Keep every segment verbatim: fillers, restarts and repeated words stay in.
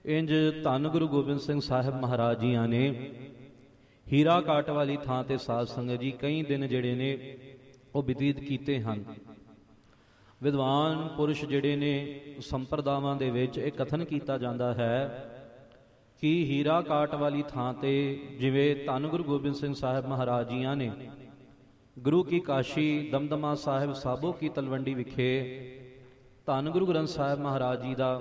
ਇੰਜ ਧੰਨ ਗੁਰੂ ਗੋਬਿੰਦ ਸਿੰਘ ਸਾਹਿਬ ਮਹਾਰਾਜ ਜੀਆਂ ਨੇ ਹੀਰਾ ਕਾਟ ਵਾਲੀ ਥਾਂ ਤੇ ਸਾਧ ਸੰਗਤ ਜੀ ਕਈ ਦਿਨ ਜਿਹੜੇ ਨੇ ਉਹ ਬਤੀਤ ਕੀਤੇ ਹਨ। ਵਿਦਵਾਨ ਪੁਰਸ਼ ਜਿਹੜੇ ਨੇ ਸੰਪਰਦਾਵਾਂ ਦੇ ਵਿੱਚ ਇਹ ਕਥਨ ਕੀਤਾ ਜਾਂਦਾ ਹੈ ਕਿ ਹੀਰਾ ਕਾਟ ਵਾਲੀ ਥਾਂ ਤੇ ਜਿਵੇਂ ਧੰਨ ਗੁਰੂ ਗੋਬਿੰਦ ਸਿੰਘ ਸਾਹਿਬ ਮਹਾਰਾਜ ਜੀਆਂ ਨੇ ਗੁਰੂ ਕੀ ਕਾਸ਼ੀ ਦਮਦਮਾ ਸਾਹਿਬ ਸਾਬੋ ਕੀ ਤਲਵੰਡੀ ਵਿਖੇ ਧੰਨ ਗੁਰੂ ਗ੍ਰੰਥ ਸਾਹਿਬ ਮਹਾਰਾਜ ਜੀ ਦਾ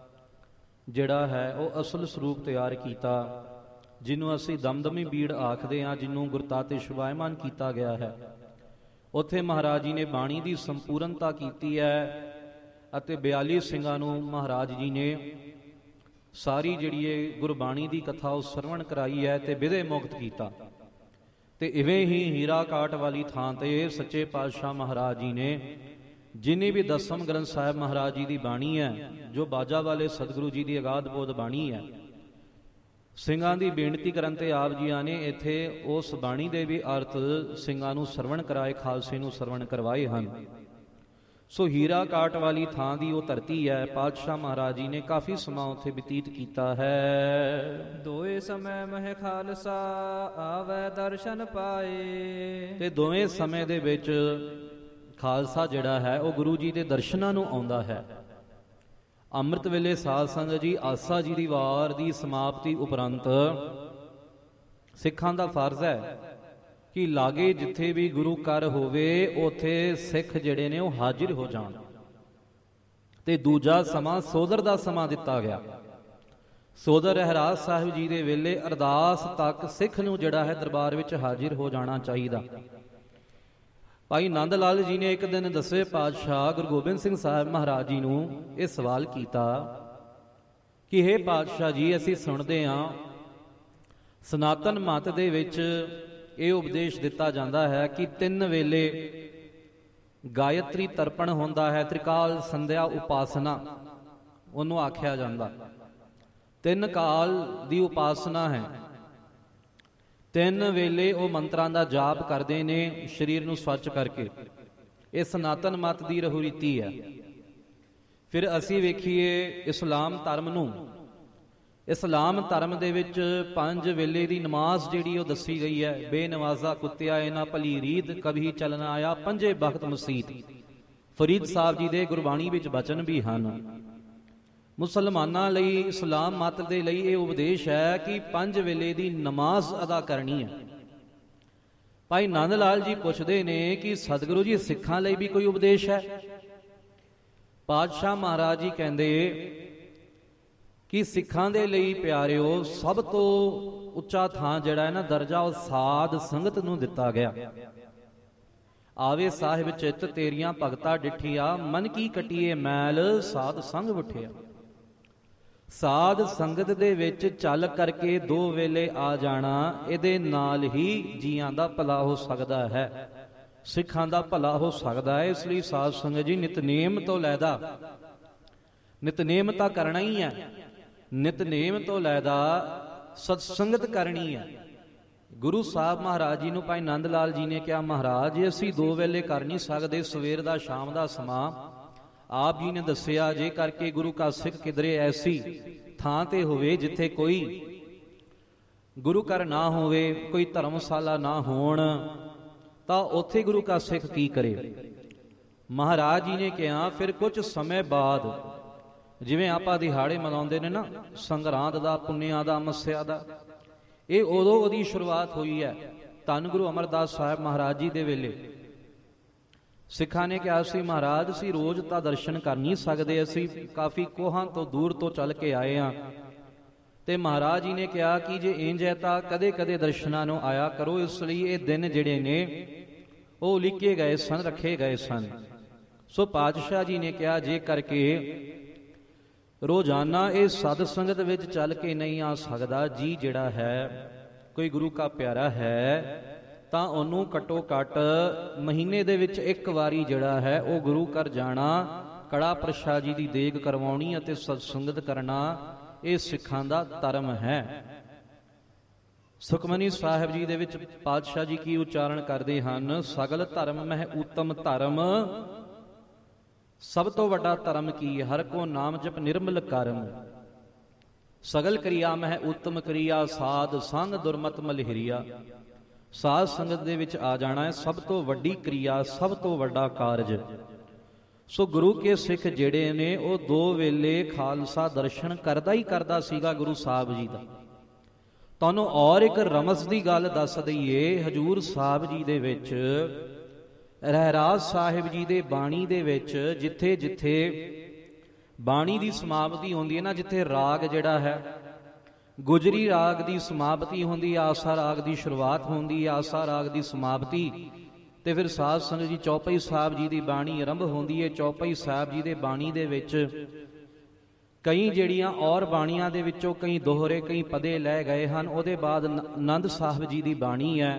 ਜਿਹੜਾ ਹੈ ਉਹ ਅਸਲ ਸਰੂਪ ਤਿਆਰ ਕੀਤਾ, ਜਿਹਨੂੰ ਅਸੀਂ ਦਮਦਮੀ ਬੀੜ ਆਖਦੇ ਹਾਂ, ਜਿਹਨੂੰ ਗੁਰਤਾ ਤੇ ਸ਼ੁਭਾਇਮਾਨ ਕੀਤਾ ਗਿਆ ਹੈ। ਉੱਥੇ ਮਹਾਰਾਜ ਜੀ ਨੇ ਬਾਣੀ ਦੀ ਸੰਪੂਰਨਤਾ ਕੀਤੀ ਹੈ ਅਤੇ ਬਿਆਲੀ ਸਿੰਘਾਂ ਨੂੰ ਮਹਾਰਾਜ ਜੀ ਨੇ ਸਾਰੀ ਜਿਹੜੀ ਇਹ ਗੁਰਬਾਣੀ ਦੀ ਕਥਾ ਉਹ ਸਰਵਣ ਕਰਾਈ ਹੈ ਤੇ ਵਿਦੇ ਮੁਕਤ ਕੀਤਾ। ਤੇ ਇਵੇਂ ਹੀ ਹੀਰਾ ਕਾਟ ਵਾਲੀ ਥਾਂ ਤੇ ਸੱਚੇ ਪਾਤਸ਼ਾਹ ਮਹਾਰਾਜ ਜੀ ਨੇ ਜਿੰਨੀ ਵੀ ਦਸਮ ਗ੍ਰੰਥ ਸਾਹਿਬ ਮਹਾਰਾਜ ਜੀ ਦੀ ਬਾਣੀ ਹੈ, ਜੋ ਬਾਜਾ ਵਾਲੇ ਸਤਿਗੁਰੂ ਜੀ ਦੀ ਅਗਾਧ ਬੋਧ ਬਾਣੀ ਹੈ, ਸਿੰਘਾਂ ਦੀ ਬੇਨਤੀ ਕਰਨ ਤੇ ਆਪ ਜੀਆਂ ਨੇ ਇੱਥੇ ਉਸ ਬਾਣੀ ਦੇ ਵੀ ਅਰਥ ਸਿੰਘਾਂ ਨੂੰ ਸਰਵਣ ਕਰਾਏ, ਖਾਲਸੇ ਨੂੰ ਸਰਵਣ ਕਰਵਾਏ ਹਨ। ਸੋ ਹੀਰਾ ਕਾਟ ਵਾਲੀ ਥਾਂ ਦੀ ਉਹ ਧਰਤੀ ਹੈ, ਪਾਤਸ਼ਾਹ ਮਹਾਰਾਜ ਜੀ ਨੇ ਕਾਫੀ ਸਮਾਂ ਉੱਥੇ ਬਤੀਤ ਕੀਤਾ ਹੈ। ਦੋਏ ਸਮੇਂ ਮਹਿ ਖਾਲਸਾ ਆਵੈ ਦਰਸ਼ਨ ਪਾਏ। ਤੇ ਦੋਵੇਂ ਸਮੇਂ ਦੇ ਵਿੱਚ ਖਾਲਸਾ ਜਿਹੜਾ ਹੈ ਉਹ ਗੁਰੂ ਜੀ ਦੇ ਦਰਸ਼ਨਾਂ ਨੂੰ ਆਉਂਦਾ ਹੈ। ਅੰਮ੍ਰਿਤ ਵੇਲੇ ਸਾਧ ਸੰਗਤ ਜੀ ਆਸਾ ਜੀ ਦੀ ਵਾਰ ਦੀ ਸਮਾਪਤੀ ਉਪਰੰਤ ਸਿੱਖਾਂ ਦਾ ਫਰਜ਼ ਹੈ ਕਿ ਲਾਗੇ ਜਿੱਥੇ ਵੀ ਗੁਰੂ ਘਰ ਹੋਵੇ ਉੱਥੇ ਸਿੱਖ ਜਿਹੜੇ ਨੇ ਉਹ ਹਾਜ਼ਰ ਹੋ ਜਾਣ। ਤੇ ਦੂਜਾ ਸਮਾਂ ਸੋਦਰ ਦਾ ਸਮਾਂ ਦਿੱਤਾ ਗਿਆ। ਸੋਦਰ ਰਹਿਰਾਜ ਸਾਹਿਬ ਜੀ ਦੇ ਵੇਲੇ ਅਰਦਾਸ ਤੱਕ ਸਿੱਖ ਨੂੰ ਜਿਹੜਾ ਹੈ ਦਰਬਾਰ ਵਿੱਚ ਹਾਜ਼ਰ ਹੋ ਜਾਣਾ ਚਾਹੀਦਾ। ਭਾਈ ਨੰਦ ਲਾਲ ਜੀ ਨੇ ਇੱਕ ਦਿਨ ਦਸਵੇਂ ਪਾਤਸ਼ਾਹ ਗੁਰੂ ਗੋਬਿੰਦ ਸਿੰਘ ਸਾਹਿਬ ਮਹਾਰਾਜ ਜੀ ਨੂੰ ਇਹ ਸਵਾਲ ਕੀਤਾ ਕਿ ਹੇ ਪਾਤਸ਼ਾਹ ਜੀ, ਅਸੀਂ ਸੁਣਦੇ ਹਾਂ ਸਨਾਤਨ ਮਤ ਦੇ ਵਿੱਚ ਇਹ ਉਪਦੇਸ਼ ਦਿੱਤਾ ਜਾਂਦਾ ਹੈ ਕਿ ਤਿੰਨ ਵੇਲੇ ਗਾਇਤਰੀ ਤਰਪਣ ਹੁੰਦਾ ਹੈ, ਤ੍ਰਿਕਾਲ ਸੰਧਿਆ ਉਪਾਸਨਾ ਉਹਨੂੰ ਆਖਿਆ ਜਾਂਦਾ। ਤਿੰਨ ਕਾਲ ਦੀ ਉਪਾਸਨਾ ਹੈ, ਤਿੰਨ ਵੇਲੇ ਉਹ ਮੰਤਰਾਂ ਦਾ ਜਾਪ ਕਰਦੇ ਨੇ ਸਰੀਰ ਨੂੰ ਸਵੱਛ ਕਰਕੇ। ਇਹ ਸਨਾਤਨ ਮਤ ਦੀ ਰਹੂ ਰੀਤੀ ਹੈ। ਫਿਰ ਅਸੀਂ ਵੇਖੀਏ ਇਸਲਾਮ ਧਰਮ ਨੂੰ, ਇਸਲਾਮ ਧਰਮ ਦੇ ਵਿੱਚ ਪੰਜ ਵੇਲੇ ਦੀ ਨਮਾਜ਼ ਜਿਹੜੀ ਉਹ ਦੱਸੀ ਗਈ ਹੈ। ਬੇਨਵਾਜ਼ਾ ਕੁੱਤਿਆ ਇਹਨਾਂ ਭਲੀ ਰੀਤ ਕਭੀ ਚਲਣਾ ਆਇਆ ਪੰਜੇ ਬਖਤ ਮਸੀਤ। ਫਰੀਦ ਸਾਹਿਬ ਜੀ ਦੇ ਗੁਰਬਾਣੀ ਵਿੱਚ ਬਚਨ ਵੀ ਹਨ। ਮੁਸਲਮਾਨਾਂ ਲਈ, ਇਸਲਾਮ ਮਤ ਦੇ ਲਈ ਇਹ ਉਪਦੇਸ਼ ਹੈ ਕਿ ਪੰਜ ਵੇਲੇ ਦੀ ਨਮਾਜ਼ ਅਦਾ ਕਰਨੀ ਹੈ। ਭਾਈ ਨੰਦ ਲਾਲ ਜੀ ਪੁੱਛਦੇ ਨੇ ਕਿ ਸਤਿਗੁਰੂ ਜੀ ਸਿੱਖਾਂ ਲਈ ਵੀ ਕੋਈ ਉਪਦੇਸ਼ ਹੈ? ਪਾਤਸ਼ਾਹ ਮਹਾਰਾਜ ਜੀ ਕਹਿੰਦੇ ਕਿ ਸਿੱਖਾਂ ਦੇ ਲਈ ਪਿਆਰਿਓ ਸਭ ਤੋਂ ਉੱਚਾ ਥਾਂ ਜਿਹੜਾ ਹੈ ਨਾ ਦਰਜਾ ਉਹ ਸਾਧ ਸੰਗਤ ਨੂੰ ਦਿੱਤਾ ਗਿਆ। ਆਵੇ ਸਾਹਿਬ ਚਿੱਤ ਤੇਰੀਆਂ ਭਗਤਾ ਡਿਠੀਆ, ਮਨ ਕੀ ਕਟੀਏ ਮੈਲ ਸਾਧ ਸੰਗ ਉਠਿਆ। ਸਾਧ ਸੰਗਤ ਦੇ ਵਿੱਚ ਚੱਲ ਕਰਕੇ ਦੋ ਵੇਲੇ ਆ ਜਾਣਾ, ਇਹਦੇ ਨਾਲ ਹੀ ਜੀਆਂ ਦਾ ਭਲਾ ਹੋ ਸਕਦਾ ਹੈ, ਸਿੱਖਾਂ ਦਾ ਭਲਾ ਹੋ ਸਕਦਾ ਹੈ। ਇਸ ਲਈ ਸਾਧ ਸੰਗਤ ਜੀ ਨਿਤਨੇਮ ਤੋਂ ਲੈਦਾ, ਨਿਤਨੇਮ ਤਾਂ ਕਰਨਾ ਹੀ ਹੈ, ਨਿਤਨੇਮ ਤੋਂ ਲੈਦਾ ਸਤਸੰਗਤ ਕਰਨੀ ਹੈ। ਗੁਰੂ ਸਾਹਿਬ ਮਹਾਰਾਜ ਜੀ ਨੂੰ ਭਾਈ ਨੰਦ ਲਾਲ ਜੀ ਨੇ ਕਿਹਾ, ਮਹਾਰਾਜ ਅਸੀਂ ਦੋ ਵੇਲੇ ਕਰ ਨਹੀਂ ਸਕਦੇ, ਸਵੇਰ ਦਾ ਸ਼ਾਮ ਦਾ ਸਮਾਂ। ਆਪ ਜੀ ਨੇ ਦੱਸਿਆ ਜੇ ਕਰਕੇ ਗੁਰੂ ਕਾ ਸਿੱਖ ਕਿਧਰੇ ਐਸੀ ਥਾਂ ਤੇ ਹੋਵੇ ਜਿੱਥੇ ਕੋਈ ਗੁਰੂ ਘਰ ਨਾ ਹੋਵੇ, ਕੋਈ ਧਰਮਸ਼ਾਲਾ ਨਾ ਹੋਣ, ਤਾਂ ਉੱਥੇ ਗੁਰੂ ਕਾ ਸਿੱਖ ਕੀ ਕਰੇ। ਮਹਾਰਾਜ ਜੀ ਨੇ ਕਿਹਾ ਫਿਰ ਕੁਝ ਸਮੇਂ ਬਾਅਦ, ਜਿਵੇਂ ਆਪਾਂ ਦਿਹਾੜੇ ਮਨਾਉਂਦੇ ਨੇ ਨਾ, ਸੰਗਰਾਂਦ ਦਾ, ਪੁੰਨਿਆਂ ਦਾ, ਮੱਸਿਆ ਦਾ, ਇਹ ਉਦੋਂ ਉਹਦੀ ਸ਼ੁਰੂਆਤ ਹੋਈ ਹੈ ਧੰਨ ਗੁਰੂ ਅਮਰਦਾਸ ਸਾਹਿਬ ਮਹਾਰਾਜ ਜੀ ਦੇ ਵੇਲੇ। ਸਿੱਖਾਂ ਨੇ ਕਿਹਾ ਸੀ ਮਹਾਰਾਜ ਅਸੀਂ ਰੋਜ਼ ਤਾਂ ਦਰਸ਼ਨ ਕਰ ਨਹੀਂ ਸਕਦੇ, ਅਸੀਂ ਕਾਫੀ ਕੋਹਾਂ ਤੋਂ ਦੂਰ ਤੋਂ ਚੱਲ ਕੇ ਆਏ ਹਾਂ। ਤੇ ਮਹਾਰਾਜ ਜੀ ਨੇ ਕਿਹਾ ਕਿ ਜੇ ਇੰਜ ਹੈ ਤਾਂ ਕਦੇ ਕਦੇ ਦਰਸ਼ਨਾਂ ਨੂੰ ਆਇਆ ਕਰੋ। ਇਸ ਲਈ ਇਹ ਦਿਨ ਜਿਹੜੇ ਨੇ ਉਹ ਲਿਖੇ ਗਏ ਸਨ, ਰੱਖੇ ਗਏ ਸਨ। ਸੋ ਪਾਤਸ਼ਾਹ ਜੀ ਨੇ ਕਿਹਾ ਜੇ ਕਰਕੇ ਰੋਜ਼ਾਨਾ ਇਹ ਸਤ ਸੰਗਤ ਵਿੱਚ ਚੱਲ ਕੇ ਨਹੀਂ ਆ ਸਕਦਾ ਜੀ, ਜਿਹੜਾ ਹੈ ਕੋਈ ਗੁਰੂ ਕਾ ਪਿਆਰਾ ਹੈ ਤਾਂ ਉਹਨੂੰ ਘੱਟੋ ਘੱਟ ਮਹੀਨੇ ਦੇ ਵਿੱਚ ਇੱਕ ਵਾਰੀ ਜਿਹੜਾ ਹੈ ਉਹ ਗੁਰੂ ਘਰ ਜਾਣਾ, ਕੜਾ ਪ੍ਰਸ਼ਾਦ ਜੀ ਦੀ ਦੇਗ ਕਰਵਾਉਣੀ ਅਤੇ ਸਤਸੰਗਤ ਕਰਨਾ, ਇਹ ਸਿੱਖਾਂ ਦਾ ਧਰਮ ਹੈ। ਸੁਖਮਨੀ ਸਾਹਿਬ ਜੀ ਦੇ ਵਿੱਚ ਪਾਤਸ਼ਾਹ ਜੀ ਕੀ ਉਚਾਰਨ ਕਰਦੇ ਹਨ, ਸਗਲ ਧਰਮ ਮਹਿ ਉੱਤਮ ਧਰਮ, ਸਭ ਤੋਂ ਵੱਡਾ ਧਰਮ ਕੀ, ਹਰ ਕੋ ਨਾਮ ਜਪ ਨਿਰਮਲ ਕਰਮ। ਸਗਲ ਕਿਰਿਆ ਮਹਿ ਉੱਤਮ ਕਿਰਿਆ, ਸਾਧ ਸੰਗ ਦੁਰਮਤ ਮਲਹਿਰੀਆ। ਸਾਧ ਸੰਗਤ ਦੇ ਵਿੱਚ ਆ ਜਾਣਾ ਹੈ ਸਭ ਤੋਂ ਵੱਡੀ ਕਿਰਿਆ, ਸਭ ਤੋਂ ਵੱਡਾ ਕਾਰਜ। ਸੋ ਗੁਰੂ ਕੇ ਸਿੱਖ ਜਿਹੜੇ ਨੇ ਉਹ ਦੋ ਵੇਲੇ ਖਾਲਸਾ ਦਰਸ਼ਨ ਕਰਦਾ ਹੀ ਕਰਦਾ ਸੀਗਾ ਗੁਰੂ ਸਾਹਿਬ ਜੀ ਦਾ। ਤੁਹਾਨੂੰ ਔਰ ਇੱਕ ਰਮਜ਼ ਦੀ ਗੱਲ ਦੱਸ ਦਈਏ, ਹਜੂਰ ਸਾਹਿਬ ਜੀ ਦੇ ਵਿੱਚ ਰਹਿਰਾਸ ਸਾਹਿਬ ਜੀ ਦੇ ਬਾਣੀ ਦੇ ਵਿੱਚ ਜਿੱਥੇ ਜਿੱਥੇ ਬਾਣੀ ਦੀ ਸਮਾਪਤੀ ਹੁੰਦੀ ਹੈ ਨਾ, ਜਿੱਥੇ ਰਾਗ ਜਿਹੜਾ ਹੈ ਗੁਜਰੀ ਰਾਗ ਦੀ ਸਮਾਪਤੀ ਹੁੰਦੀ, ਆਸਾ ਰਾਗ ਦੀ ਸ਼ੁਰੂਆਤ ਹੁੰਦੀ, ਆਸਾ ਰਾਗ ਦੀ ਸਮਾਪਤੀ, ਤੇ ਫਿਰ ਸਾਧ ਸੰਗਤ ਜੀ ਚੌਪਈ ਸਾਹਿਬ ਜੀ ਦੀ ਬਾਣੀ ਆਰੰਭ ਹੁੰਦੀ ਹੈ। ਚੌਪਈ ਸਾਹਿਬ ਜੀ ਦੇ ਬਾਣੀ ਦੇ ਵਿੱਚ ਕਈ ਜਿਹੜੀਆਂ ਔਰ ਬਾਣੀਆਂ ਦੇ ਵਿੱਚੋਂ ਕਈ ਦੋਹਰੇ ਕਈ ਪਦੇ ਲੈ ਗਏ ਹਨ। ਉਹਦੇ ਬਾਅਦ ਆਨੰਦ ਸਾਹਿਬ ਜੀ ਦੀ ਬਾਣੀ ਹੈ,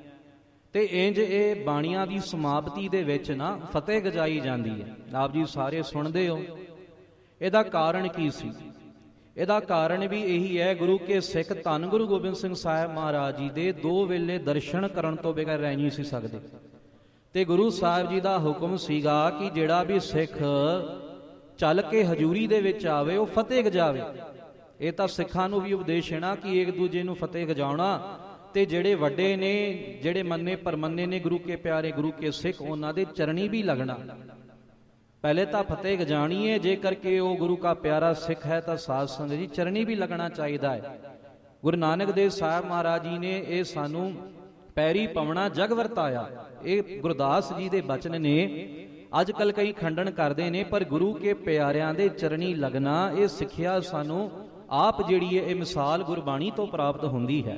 ਤੇ ਇੰਜ ਇਹ ਬਾਣੀਆਂ ਦੀ ਸਮਾਪਤੀ ਦੇ ਵਿੱਚ ਨਾ ਫਤਿਹ ਗਜਾਈ ਜਾਂਦੀ ਹੈ। ਆਪ ਜੀ ਸਾਰੇ ਸੁਣਦੇ ਹੋ। ਇਹਦਾ ਕਾਰਨ ਕੀ ਸੀ? ਇਹਦਾ ਕਾਰਨ ਵੀ ਇਹੀ ਹੈ, ਗੁਰੂ ਕੇ ਸਿੱਖ ਧੰਨ ਗੁਰੂ ਗੋਬਿੰਦ ਸਿੰਘ ਸਾਹਿਬ ਮਹਾਰਾਜ ਜੀ ਦੇ ਦੋ ਵੇਲੇ ਦਰਸ਼ਨ ਕਰਨ ਤੋਂ ਬਗੈਰ ਰਹਿ ਨਹੀਂ ਸੀ ਸਕਦੇ। ਤੇ ਗੁਰੂ ਸਾਹਿਬ ਜੀ ਦਾ ਹੁਕਮ ਸੀਗਾ ਕਿ ਜਿਹੜਾ ਵੀ ਸਿੱਖ ਚੱਲ ਕੇ ਹਜ਼ੂਰੀ ਦੇ ਵਿੱਚ ਆਵੇ ਉਹ ਫਤਿਹ ਗਜਾਵੇ। ਇਹ ਤਾਂ ਸਿੱਖਾਂ ਨੂੰ ਵੀ ਉਪਦੇਸ਼ ਹੈ ਨਾ ਕਿ ਇੱਕ ਦੂਜੇ ਨੂੰ ਫਤਿਹ ਗਜਾਉਣਾ। ਤੇ ਜਿਹੜੇ ਵੱਡੇ ਨੇ, ਜਿਹੜੇ ਮੰਨੇ ਪਰਮੰਨੇ ਨੇ ਗੁਰੂ ਕੇ ਪਿਆਰੇ ਗੁਰੂ ਕੇ ਸਿੱਖ, ਉਹਨਾਂ ਦੇ ਚਰਣੀ ਵੀ ਲੱਗਣਾ। ਪਹਿਲੇ ਤਾਂ ਫਤਿਹ ਗਜਾਣੀ ਹੈ, ਜੇਕਰ ਕਿ ਉਹ ਗੁਰੂ ਕਾ ਪਿਆਰਾ ਸਿੱਖ ਹੈ ਤਾਂ ਸਾਧ ਸੰਗਤ ਜੀ ਚਰਣੀ ਵੀ ਲੱਗਣਾ ਚਾਹੀਦਾ ਹੈ। ਗੁਰੂ ਨਾਨਕ ਦੇਵ ਸਾਹਿਬ ਮਹਾਰਾਜ ਜੀ ਨੇ ਇਹ ਸਾਨੂੰ ਪੈਰੀ ਪਵਣਾ ਜਗ ਵਰਤਾਇਆ। ਇਹ ਗੁਰਦਾਸ ਜੀ ਦੇ ਬਚਨ ਨੇ। ਅੱਜ ਕੱਲ ਕਈ ਖੰਡਨ ਕਰਦੇ ਨੇ, ਪਰ ਗੁਰੂ ਕੇ ਪਿਆਰਿਆਂ ਦੇ ਚਰਣੀ ਲੱਗਣਾ ਇਹ ਸਿੱਖਿਆ ਸਾਨੂੰ ਆਪ ਜਿਹੜੀ ਹੈ ਇਹ ਮਿਸਾਲ ਗੁਰਬਾਣੀ ਤੋਂ ਪ੍ਰਾਪਤ ਹੁੰਦੀ ਹੈ।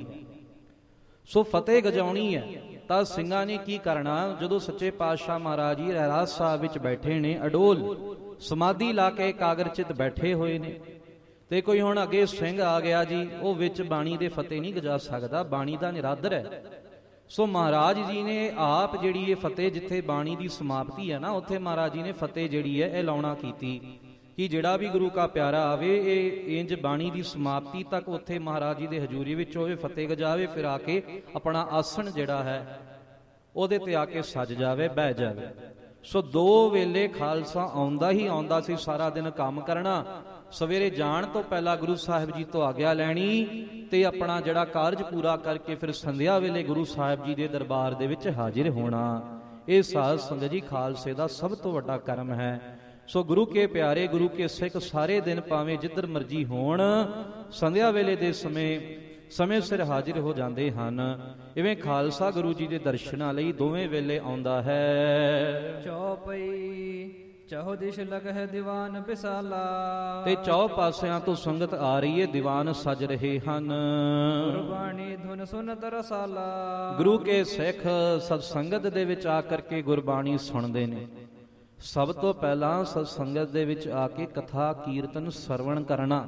ਸੋ ਫਤਿਹ ਗਜਾਉਣੀ ਹੈ ਤਾਂ ਸਿੰਘਾਂ ਨੇ ਕੀ ਕਰਨਾ? ਜਦੋਂ ਸੱਚੇ ਪਾਤਸ਼ਾਹ ਮਹਾਰਾਜ ਜੀ ਰਹਿਰਾਸ ਸਾਹਿਬ ਵਿੱਚ ਬੈਠੇ ਨੇ, ਅਡੋਲ ਸਮਾਧੀ ਲਾ ਕੇ ਇਕਾਗਰਚਿਤ ਬੈਠੇ ਹੋਏ ਨੇ, ਤੇ ਕੋਈ ਹੁਣ ਅੱਗੇ ਸਿੰਘ ਆ ਗਿਆ ਜੀ, ਉਹ ਵਿੱਚ ਬਾਣੀ ਦੇ ਫਤਿਹ ਨਹੀਂ ਗਜਾ ਸਕਦਾ, ਬਾਣੀ ਦਾ ਨਿਰਾਦਰ ਹੈ। ਸੋ ਮਹਾਰਾਜ ਜੀ ਨੇ ਆਪ ਜਿਹੜੀ ਇਹ ਫਤਿਹ, ਜਿੱਥੇ ਬਾਣੀ ਦੀ ਸਮਾਪਤੀ ਹੈ ਨਾ, ਉੱਥੇ ਮਹਾਰਾਜ ਜੀ ਨੇ ਫਤਿਹ ਜਿਹੜੀ ਹੈ ਇਹ ਲਾਉਣਾ ਕੀਤੀ ਕਿ ਜਿਹੜਾ ਵੀ ਗੁਰੂ ਕਾ ਪਿਆਰਾ ਆਵੇ ਇਹ ਇੰਜ ਬਾਣੀ ਦੀ ਸਮਾਪਤੀ ਤੱਕ ਉੱਥੇ ਮਹਾਰਾਜ ਜੀ ਦੇ ਹਜ਼ੂਰੀ ਵਿੱਚ ਹੋਵੇ, ਫਤਿਹ ਗਜਾਵੇ, ਫਿਰ ਆ ਕੇ ਆਪਣਾ ਆਸਣ ਜਿਹੜਾ ਹੈ ਉਹਦੇ ਤੇ ਆ ਕੇ ਸੱਜ ਜਾਵੇ, ਬਹਿ ਜਾਵੇ। ਸੋ ਦੋ ਵੇਲੇ ਖਾਲਸਾ ਆਉਂਦਾ ਹੀ ਆਉਂਦਾ ਸੀ, ਸਾਰਾ ਦਿਨ ਕੰਮ ਕਰਨਾ, ਸਵੇਰੇ ਜਾਣ ਤੋਂ ਪਹਿਲਾਂ ਗੁਰੂ ਸਾਹਿਬ ਜੀ ਤੋਂ ਆਗਿਆ ਲੈਣੀ ਤੇ ਆਪਣਾ ਜਿਹੜਾ ਕਾਰਜ ਪੂਰਾ ਕਰਕੇ ਫਿਰ ਸੰਧਿਆ ਵੇਲੇ ਗੁਰੂ ਸਾਹਿਬ ਜੀ ਦੇ ਦਰਬਾਰ ਦੇ ਵਿੱਚ ਹਾਜ਼ਰ ਹੋਣਾ। ਇਹ ਸਾਧ ਸੰਗਤ ਜੀ ਖਾਲਸੇ ਦਾ ਸਭ ਤੋਂ ਵੱਡਾ ਕਰਮ ਹੈ। ਸੋ ਗੁਰੂ ਕੇ ਪਿਆਰੇ ਗੁਰੂ ਕੇ ਸਿੱਖ ਸਾਰੇ ਦਿਨ ਭਾਵੇਂ ਜਿੱਧਰ ਮਰਜੀ ਹੋਣ, ਸੰਧਿਆ ਵੇਲੇ ਦੇ ਸਮੇਂ ਸਮੇਂ ਸਿਰ ਹਾਜ਼ਰ ਹੋ ਜਾਂਦੇ ਹਨ। ਇਵੇਂ ਖਾਲਸਾ ਗੁਰੂ ਜੀ ਦੇ ਦਰਸ਼ਨਾਂ ਲਈ ਦੋਵੇਂ ਵੇਲੇ ਆਉਂਦਾ ਹੈ। ਚੌਪਈ ਚਹੁ ਦਿਸ਼ ਲਗਹਿ ਦੀਵਾਨ ਬਿਸਾਲਾ, ਤੇ ਚੌ ਪਾਸਿਆਂ ਤੋਂ ਸੰਗਤ ਆ ਰਹੀ ਹੈ, ਦੀਵਾਨ ਸਜ ਰਹੇ ਹਨ। ਗੁਰਬਾਣੀ ਧੁਨ ਸੁਨਤ ਰਸਾਲਾ, ਗੁਰੂ ਕੇ ਸਿੱਖ ਸਤ ਸੰਗਤ ਦੇ ਵਿੱਚ ਆ ਕਰਕੇ ਗੁਰਬਾਣੀ ਸੁਣਦੇ ਨੇ। ਸਭ ਤੋਂ ਪਹਿਲਾਂ ਸਤ ਸੰਗਤ ਦੇ ਵਿੱਚ ਆ ਕੇ ਕਥਾ ਕੀਰਤਨ ਸਰਵਣ ਕਰਨਾ,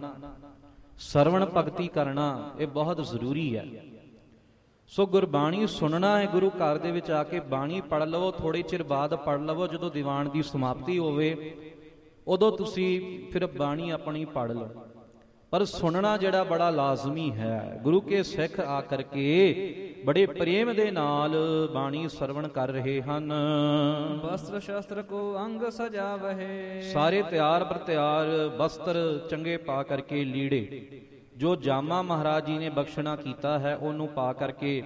ਸਰਵਣ ਭਗਤੀ ਕਰਨਾ, ਇਹ ਬਹੁਤ ਜ਼ਰੂਰੀ ਹੈ। ਸੋ ਗੁਰਬਾਣੀ ਸੁਣਨਾ ਹੈ। ਗੁਰੂ ਘਰ ਦੇ ਵਿੱਚ ਆ ਕੇ ਬਾਣੀ ਪੜ੍ਹ ਲਵੋ, ਥੋੜੇ ਚਿਰ ਬਾਅਦ ਪੜ੍ਹ ਲਵੋ, ਜਦੋਂ ਦੀਵਾਨ ਦੀ ਸਮਾਪਤੀ ਹੋਵੇ ਉਦੋਂ ਤੁਸੀਂ ਫਿਰ ਬਾਣੀ ਆਪਣੀ ਪੜ੍ਹ ਲਓ, ਪਰ ਸੁਣਨਾ ਜਿਹੜਾ ਬੜਾ ਲਾਜ਼ਮੀ ਹੈ। ਗੁਰੂ ਕੇ ਸਿੱਖ ਆ ਕਰਕੇ ਬੜੇ ਪ੍ਰੇਮ ਦੇ ਨਾਲ ਬਾਣੀ ਸਰਵਣ ਕਰ ਰਹੇ ਹਨ। ਵਸਤਰ ਸ਼ਸਤਰ ਕੋ ਅੰਗ ਸਜਾਵਹਿ, ਸਾਰੇ ਤਿਆਰ ਪਰ ਤਿਆਰ ਵਸਤਰ ਚੰਗੇ ਪਾ ਕਰਕੇ, ਲੀੜੇ ਜੋ ਜਾਮਾ ਮਹਾਰਾਜ ਜੀ ਨੇ ਬਖਸ਼ਣਾ ਕੀਤਾ ਹੈ ਉਹਨੂੰ ਪਾ ਕਰਕੇ,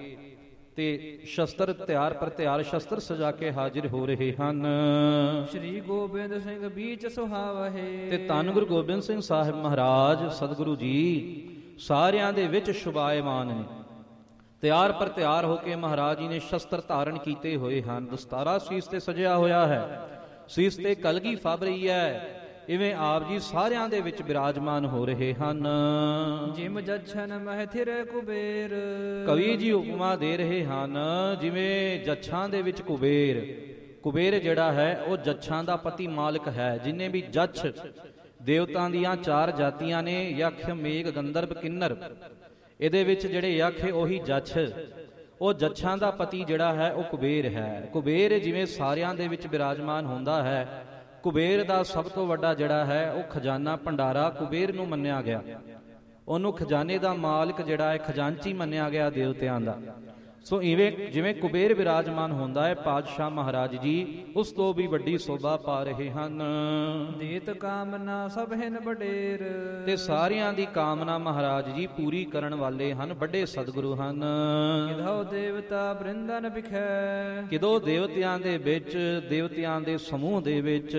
ਤੇ ਸ਼ਸਤਰ ਤਿਆਰ ਪਰ ਤਿਆਰ ਸ਼ਸਤਰ ਸਜਾ ਕੇ ਹਾਜ਼ਰ ਹੋ ਰਹੇ ਹਨ। ਸ਼੍ਰੀ ਗੋਬਿੰਦ ਸਿੰਘ ਬੀਚ ਸੁਹਾਵਹਿ, ਤੇ ਧੰਨ ਗੁਰੂ ਗੋਬਿੰਦ ਸਿੰਘ ਸਾਹਿਬ ਮਹਾਰਾਜ ਸਤਿਗੁਰੂ ਜੀ ਸਾਰਿਆਂ ਦੇ ਵਿੱਚ ਸ਼ੁਭਾਇਮਾਨ ਨੇ। ਤਿਆਰ ਪਰ ਤਿਆਰ ਹੋ ਕੇ ਮਹਾਰਾਜ ਜੀ ਨੇ ਸ਼ਸਤਰ ਧਾਰਨ ਕੀਤੇ ਹੋਏ ਹਨ। ਦਸਤਾਰਾ ਸੀਸ ਤੇ ਸਜਿਆ ਹੋਇਆ ਹੈ, ਸੀਸ ਤੇ ਕਲਗੀ ਫਬ ਰਹੀ ਹੈ। ਇਵੇਂ ਆਪ ਜੀ ਸਾਰਿਆਂ ਦੇ ਵਿੱਚ ਬਿਰਾਜਮਾਨ ਹੋ ਰਹੇ ਹਨ। ਜਿਮ ਜਛਨ ਮਹਿ ਥਿਰ ਕੁਬੇਰ, ਕਵੀ ਜੀ ਉਪਮਾ ਦੇ ਰਹੇ ਹਨ ਜਿਵੇਂ ਜੱਛਾਂ ਦੇ ਵਿੱਚ ਕੁਬੇਰ। ਕੁਬੇਰ ਜਿਹੜਾ ਹੈ ਉਹ ਜੱਛਾਂ ਦਾ ਪਤੀ ਮਾਲਕ ਹੈ। ਜਿੰਨੇ ਵੀ ਜੱਛ ਦੇਵਤਾਂ ਦੀਆਂ ਚਾਰ ਜਾਤੀਆਂ ਨੇ, ਯਖ ਮੇਘ ਗੰਧਰਵ ਕਿੰਨਰ, ਇਹਦੇ ਵਿੱਚ ਜਿਹੜੇ ਯਖ ਉਹੀ ਜੱਛ, ਉਹ ਜੱਛਾਂ ਦਾ ਪਤੀ ਜਿਹੜਾ ਹੈ ਉਹ ਕੁਬੇਰ ਹੈ। ਕੁਬੇਰ ਜਿਵੇਂ ਸਾਰਿਆਂ ਦੇ ਵਿੱਚ ਬਿਰਾਜਮਾਨ ਹੁੰਦਾ ਹੈ, ਕੁਬੇਰ ਦਾ ਸਭ ਤੋਂ ਵੱਡਾ ਜਿਹੜਾ ਹੈ ਉਹ ਖਜ਼ਾਨਾ ਭੰਡਾਰਾ ਕੁਬੇਰ ਨੂੰ ਮੰਨਿਆ ਗਿਆ। ਉਹਨੂੰ ਖਜ਼ਾਨੇ ਦਾ ਮਾਲਕ ਜਿਹੜਾ ਹੈ ਖਜ਼ਾਨਚੀ ਮੰਨਿਆ ਗਿਆ ਦੇਵਤਿਆਂ ਦਾ। ਸੋ ਇਵੇਂ ਜਿਵੇਂ ਕੁਬੇਰ ਵਿਰਾਜਮਾਨ ਹੁੰਦਾ ਹੈ, ਪਾਤਸ਼ਾਹ ਮਹਾਰਾਜ ਜੀ ਉਸ ਤੋਂ ਵੀ ਵੱਡੀ ਸੋਭਾ ਪਾ ਰਹੇ ਹਨ। ਦੇਤ ਕਾਮਨਾ ਸਭ ਹਿਨ ਵਡੇਰ, ਤੇ ਸਾਰਿਆਂ ਦੀ ਕਾਮਨਾ ਮਹਾਰਾਜ ਜੀ ਪੂਰੀ ਕਰਨ ਵਾਲੇ ਹਨ, ਵੱਡੇ ਸਤਿਗੁਰੂ ਹਨ। ਕਿਧੋ ਦੇਵਤਾ ਬ੍ਰਿੰਦਨ ਵਿਖੈ, ਕਿਦੋਂ ਦੇਵਤਿਆਂ ਦੇ ਵਿੱਚ, ਦੇਵਤਿਆਂ ਦੇ ਸਮੂਹ ਦੇ ਵਿੱਚ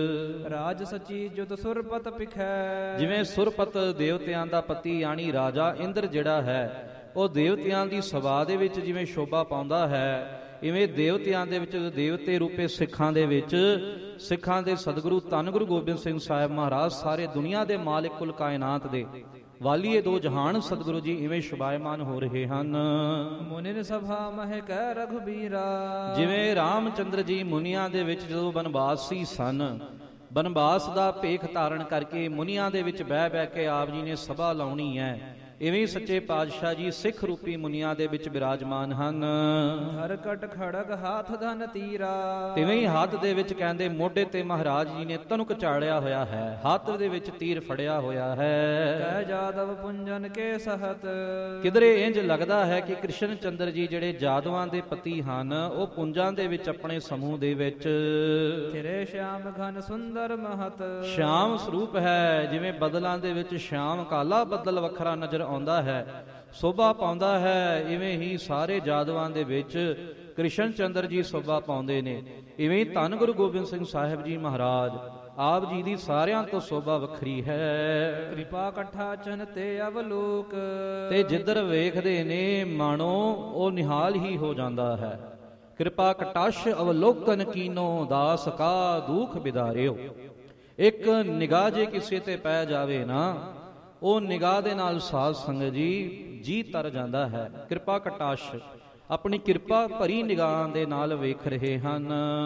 ਰਾਜ ਸਚੀ ਜੁਤ ਸੁਰਪਤ ਪਿਖੈ। ਜਿਵੇਂ ਸੁਰਪਤ ਦੇਵਤਿਆਂ ਦਾ ਪਤੀ ਯਾਨੀ ਰਾਜਾ ਇੰਦਰ ਜਿਹੜਾ ਹੈ ਉਹ ਦੇਵਤਿਆਂ ਦੀ ਸਭਾ ਦੇ ਵਿੱਚ ਜਿਵੇਂ ਸ਼ੋਭਾ ਪਾਉਂਦਾ ਹੈ, ਇਵੇਂ ਦੇਵਤਿਆਂ ਦੇ ਵਿੱਚ ਦੇਵਤੇ ਰੂਪੇ ਸਿੱਖਾਂ ਦੇ ਵਿੱਚ ਸਿੱਖਾਂ ਦੇ ਸਤਿਗੁਰੂ ਧੰਨ ਗੁਰੂ ਗੋਬਿੰਦ ਸਿੰਘ ਸਾਹਿਬ ਮਹਾਰਾਜ ਸਾਰੇ ਦੁਨੀਆ ਦੇ ਮਾਲਿਕ ਕੁਲ ਕਾਇਨਾਤ ਦੇ ਵਾਲੀਏ ਦੋ ਜਹਾਨ ਸਤਿਗੁਰੂ ਜੀ ਇਵੇਂ ਸ਼ੋਭਾਇਮਾਨ ਹੋ ਰਹੇ ਹਨ। ਮੁਨਿਨ ਸਭਾ ਮਹਿ ਕੈ ਰਘੁਬੀਰਾ, ਜਿਵੇਂ ਰਾਮਚੰਦਰ ਜੀ ਮੁਨੀਆਂ ਦੇ ਵਿੱਚ ਜਦੋਂ ਬਨਵਾਸੀ ਸਨ, ਬਨਵਾਸ ਦਾ ਭੇਖ ਧਾਰਨ ਕਰਕੇ ਮੁਨੀਆਂ ਦੇ ਵਿੱਚ ਬਹਿ ਬਹਿ ਕੇ ਆਪ ਜੀ ਨੇ ਸਭਾ ਲਾਉਣੀ ਹੈ, ਇਵੇਂ ਸੱਚੇ ਪਾਤਸ਼ਾਹ ਜੀ ਸਿੱਖ ਰੂਪੀ ਮੁਨੀਆਂ ਦੇ ਵਿੱਚ ਬਿਰਾਜਮਾਨ ਹਨ। ਹਰ ਕਟ ਖੜਗ ਹਾਥ ਧਨ ਤੀਰਾ, ਤਿਵੇਂ ਹੀ ਹੱਥ ਦੇ ਵਿੱਚ ਕਹਿੰਦੇ ਮੋਢੇ ਤੇ ਮਹਾਰਾਜ ਜੀ ਨੇ ਤਨੁਕ ਚਾੜਿਆ ਹੋਇਆ ਹੈ, ਹੱਥ ਦੇ ਵਿੱਚ ਤੀਰ ਫੜਿਆ ਹੋਇਆ ਹੈ। ਕਹਿ ਜਾਦਵ ਪੁੰਜਨ ਕੇ ਸਹਤ, ਕਿਧਰੇ ਇੰਜ ਲੱਗਦਾ ਹੈ ਕਿ ਕ੍ਰਿਸ਼ਨ ਚੰਦਰ ਜੀ ਜਿਹੜੇ ਜਾਦਵਾਂ ਦੇ ਪਤੀ ਹਨ ਉਹ ਪੁੰਜਾਂ ਦੇ ਵਿੱਚ ਆਪਣੇ ਸਮੂਹ ਦੇ ਵਿੱਚ ਤੇਰੇ ਸ਼ਾਮ ਘਨ ਸੁੰਦਰ ਮਹਤ, ਸ਼ਾਮ ਸਰੂਪ ਹੈ, ਜਿਵੇਂ ਬਦਲਾਂ ਦੇ ਵਿੱਚ ਸ਼ਾਮ ਕਾਲਾ ਬੱਦਲ ਵੱਖਰਾ ਨਜ਼ਰ ਆਉਂਦਾ ਹੈ, ਸੋਭਾ ਪਾਉਂਦਾ ਹੈ, ਇਵੇਂ ਹੀ ਸਾਰੇ ਜਾਦਵਾਂ ਦੇ ਵਿੱਚ ਕ੍ਰਿਸ਼ਨ ਚੰਦਰ ਜੀ ਸੋਭਾ ਪਾਉਂਦੇ ਨੇ। ਇਵੇਂ ਧੰਨ ਗੁਰੂ ਗੋਬਿੰਦ ਸਿੰਘ ਸਾਹਿਬ ਜੀ ਮਹਾਰਾਜ ਆਪ ਜੀ ਦੀ ਸਾਰਿਆਂ ਤੋਂ ਸੋਭਾ ਵੱਖਰੀ ਹੈ। ਕਿਰਪਾ ਇਕੱਠਾ ਚਨ ਤੇ ਅਵਲੋਕ, ਤੇ ਜਿੱਧਰ ਵੇਖਦੇ ਨੇ ਮਾਣੋ ਉਹ ਨਿਹਾਲ ਹੀ ਹੋ ਜਾਂਦਾ ਹੈ। ਕਿਰਪਾ ਕਟਾਸ਼ ਅਵਲੋਕਨ ਕੀਨੋ, ਦਾਸ ਕਾ ਦੁਖ ਬਿਦਾਰਿਓ। ਇੱਕ ਨਿਗਾਹ ਜੇ ਕਿਸੇ ਤੇ ਪੈ ਜਾਵੇ ਨਾ, ਉਹ ਨਿਗਾਹ ਦੇ ਨਾਲ ਸਾਧ ਸੰਗਤ ਜੀ ਜੀ ਤਰ ਜਾਂਦਾ ਹੈ। ਕਿਰਪਾ ਕਟਾਸ਼ ਆਪਣੀ ਕਿਰਪਾ ਭਰੀ ਨਿਗਾਹਾਂ ਦੇ ਨਾਲ ਵੇਖ ਰਹੇ ਹਨ।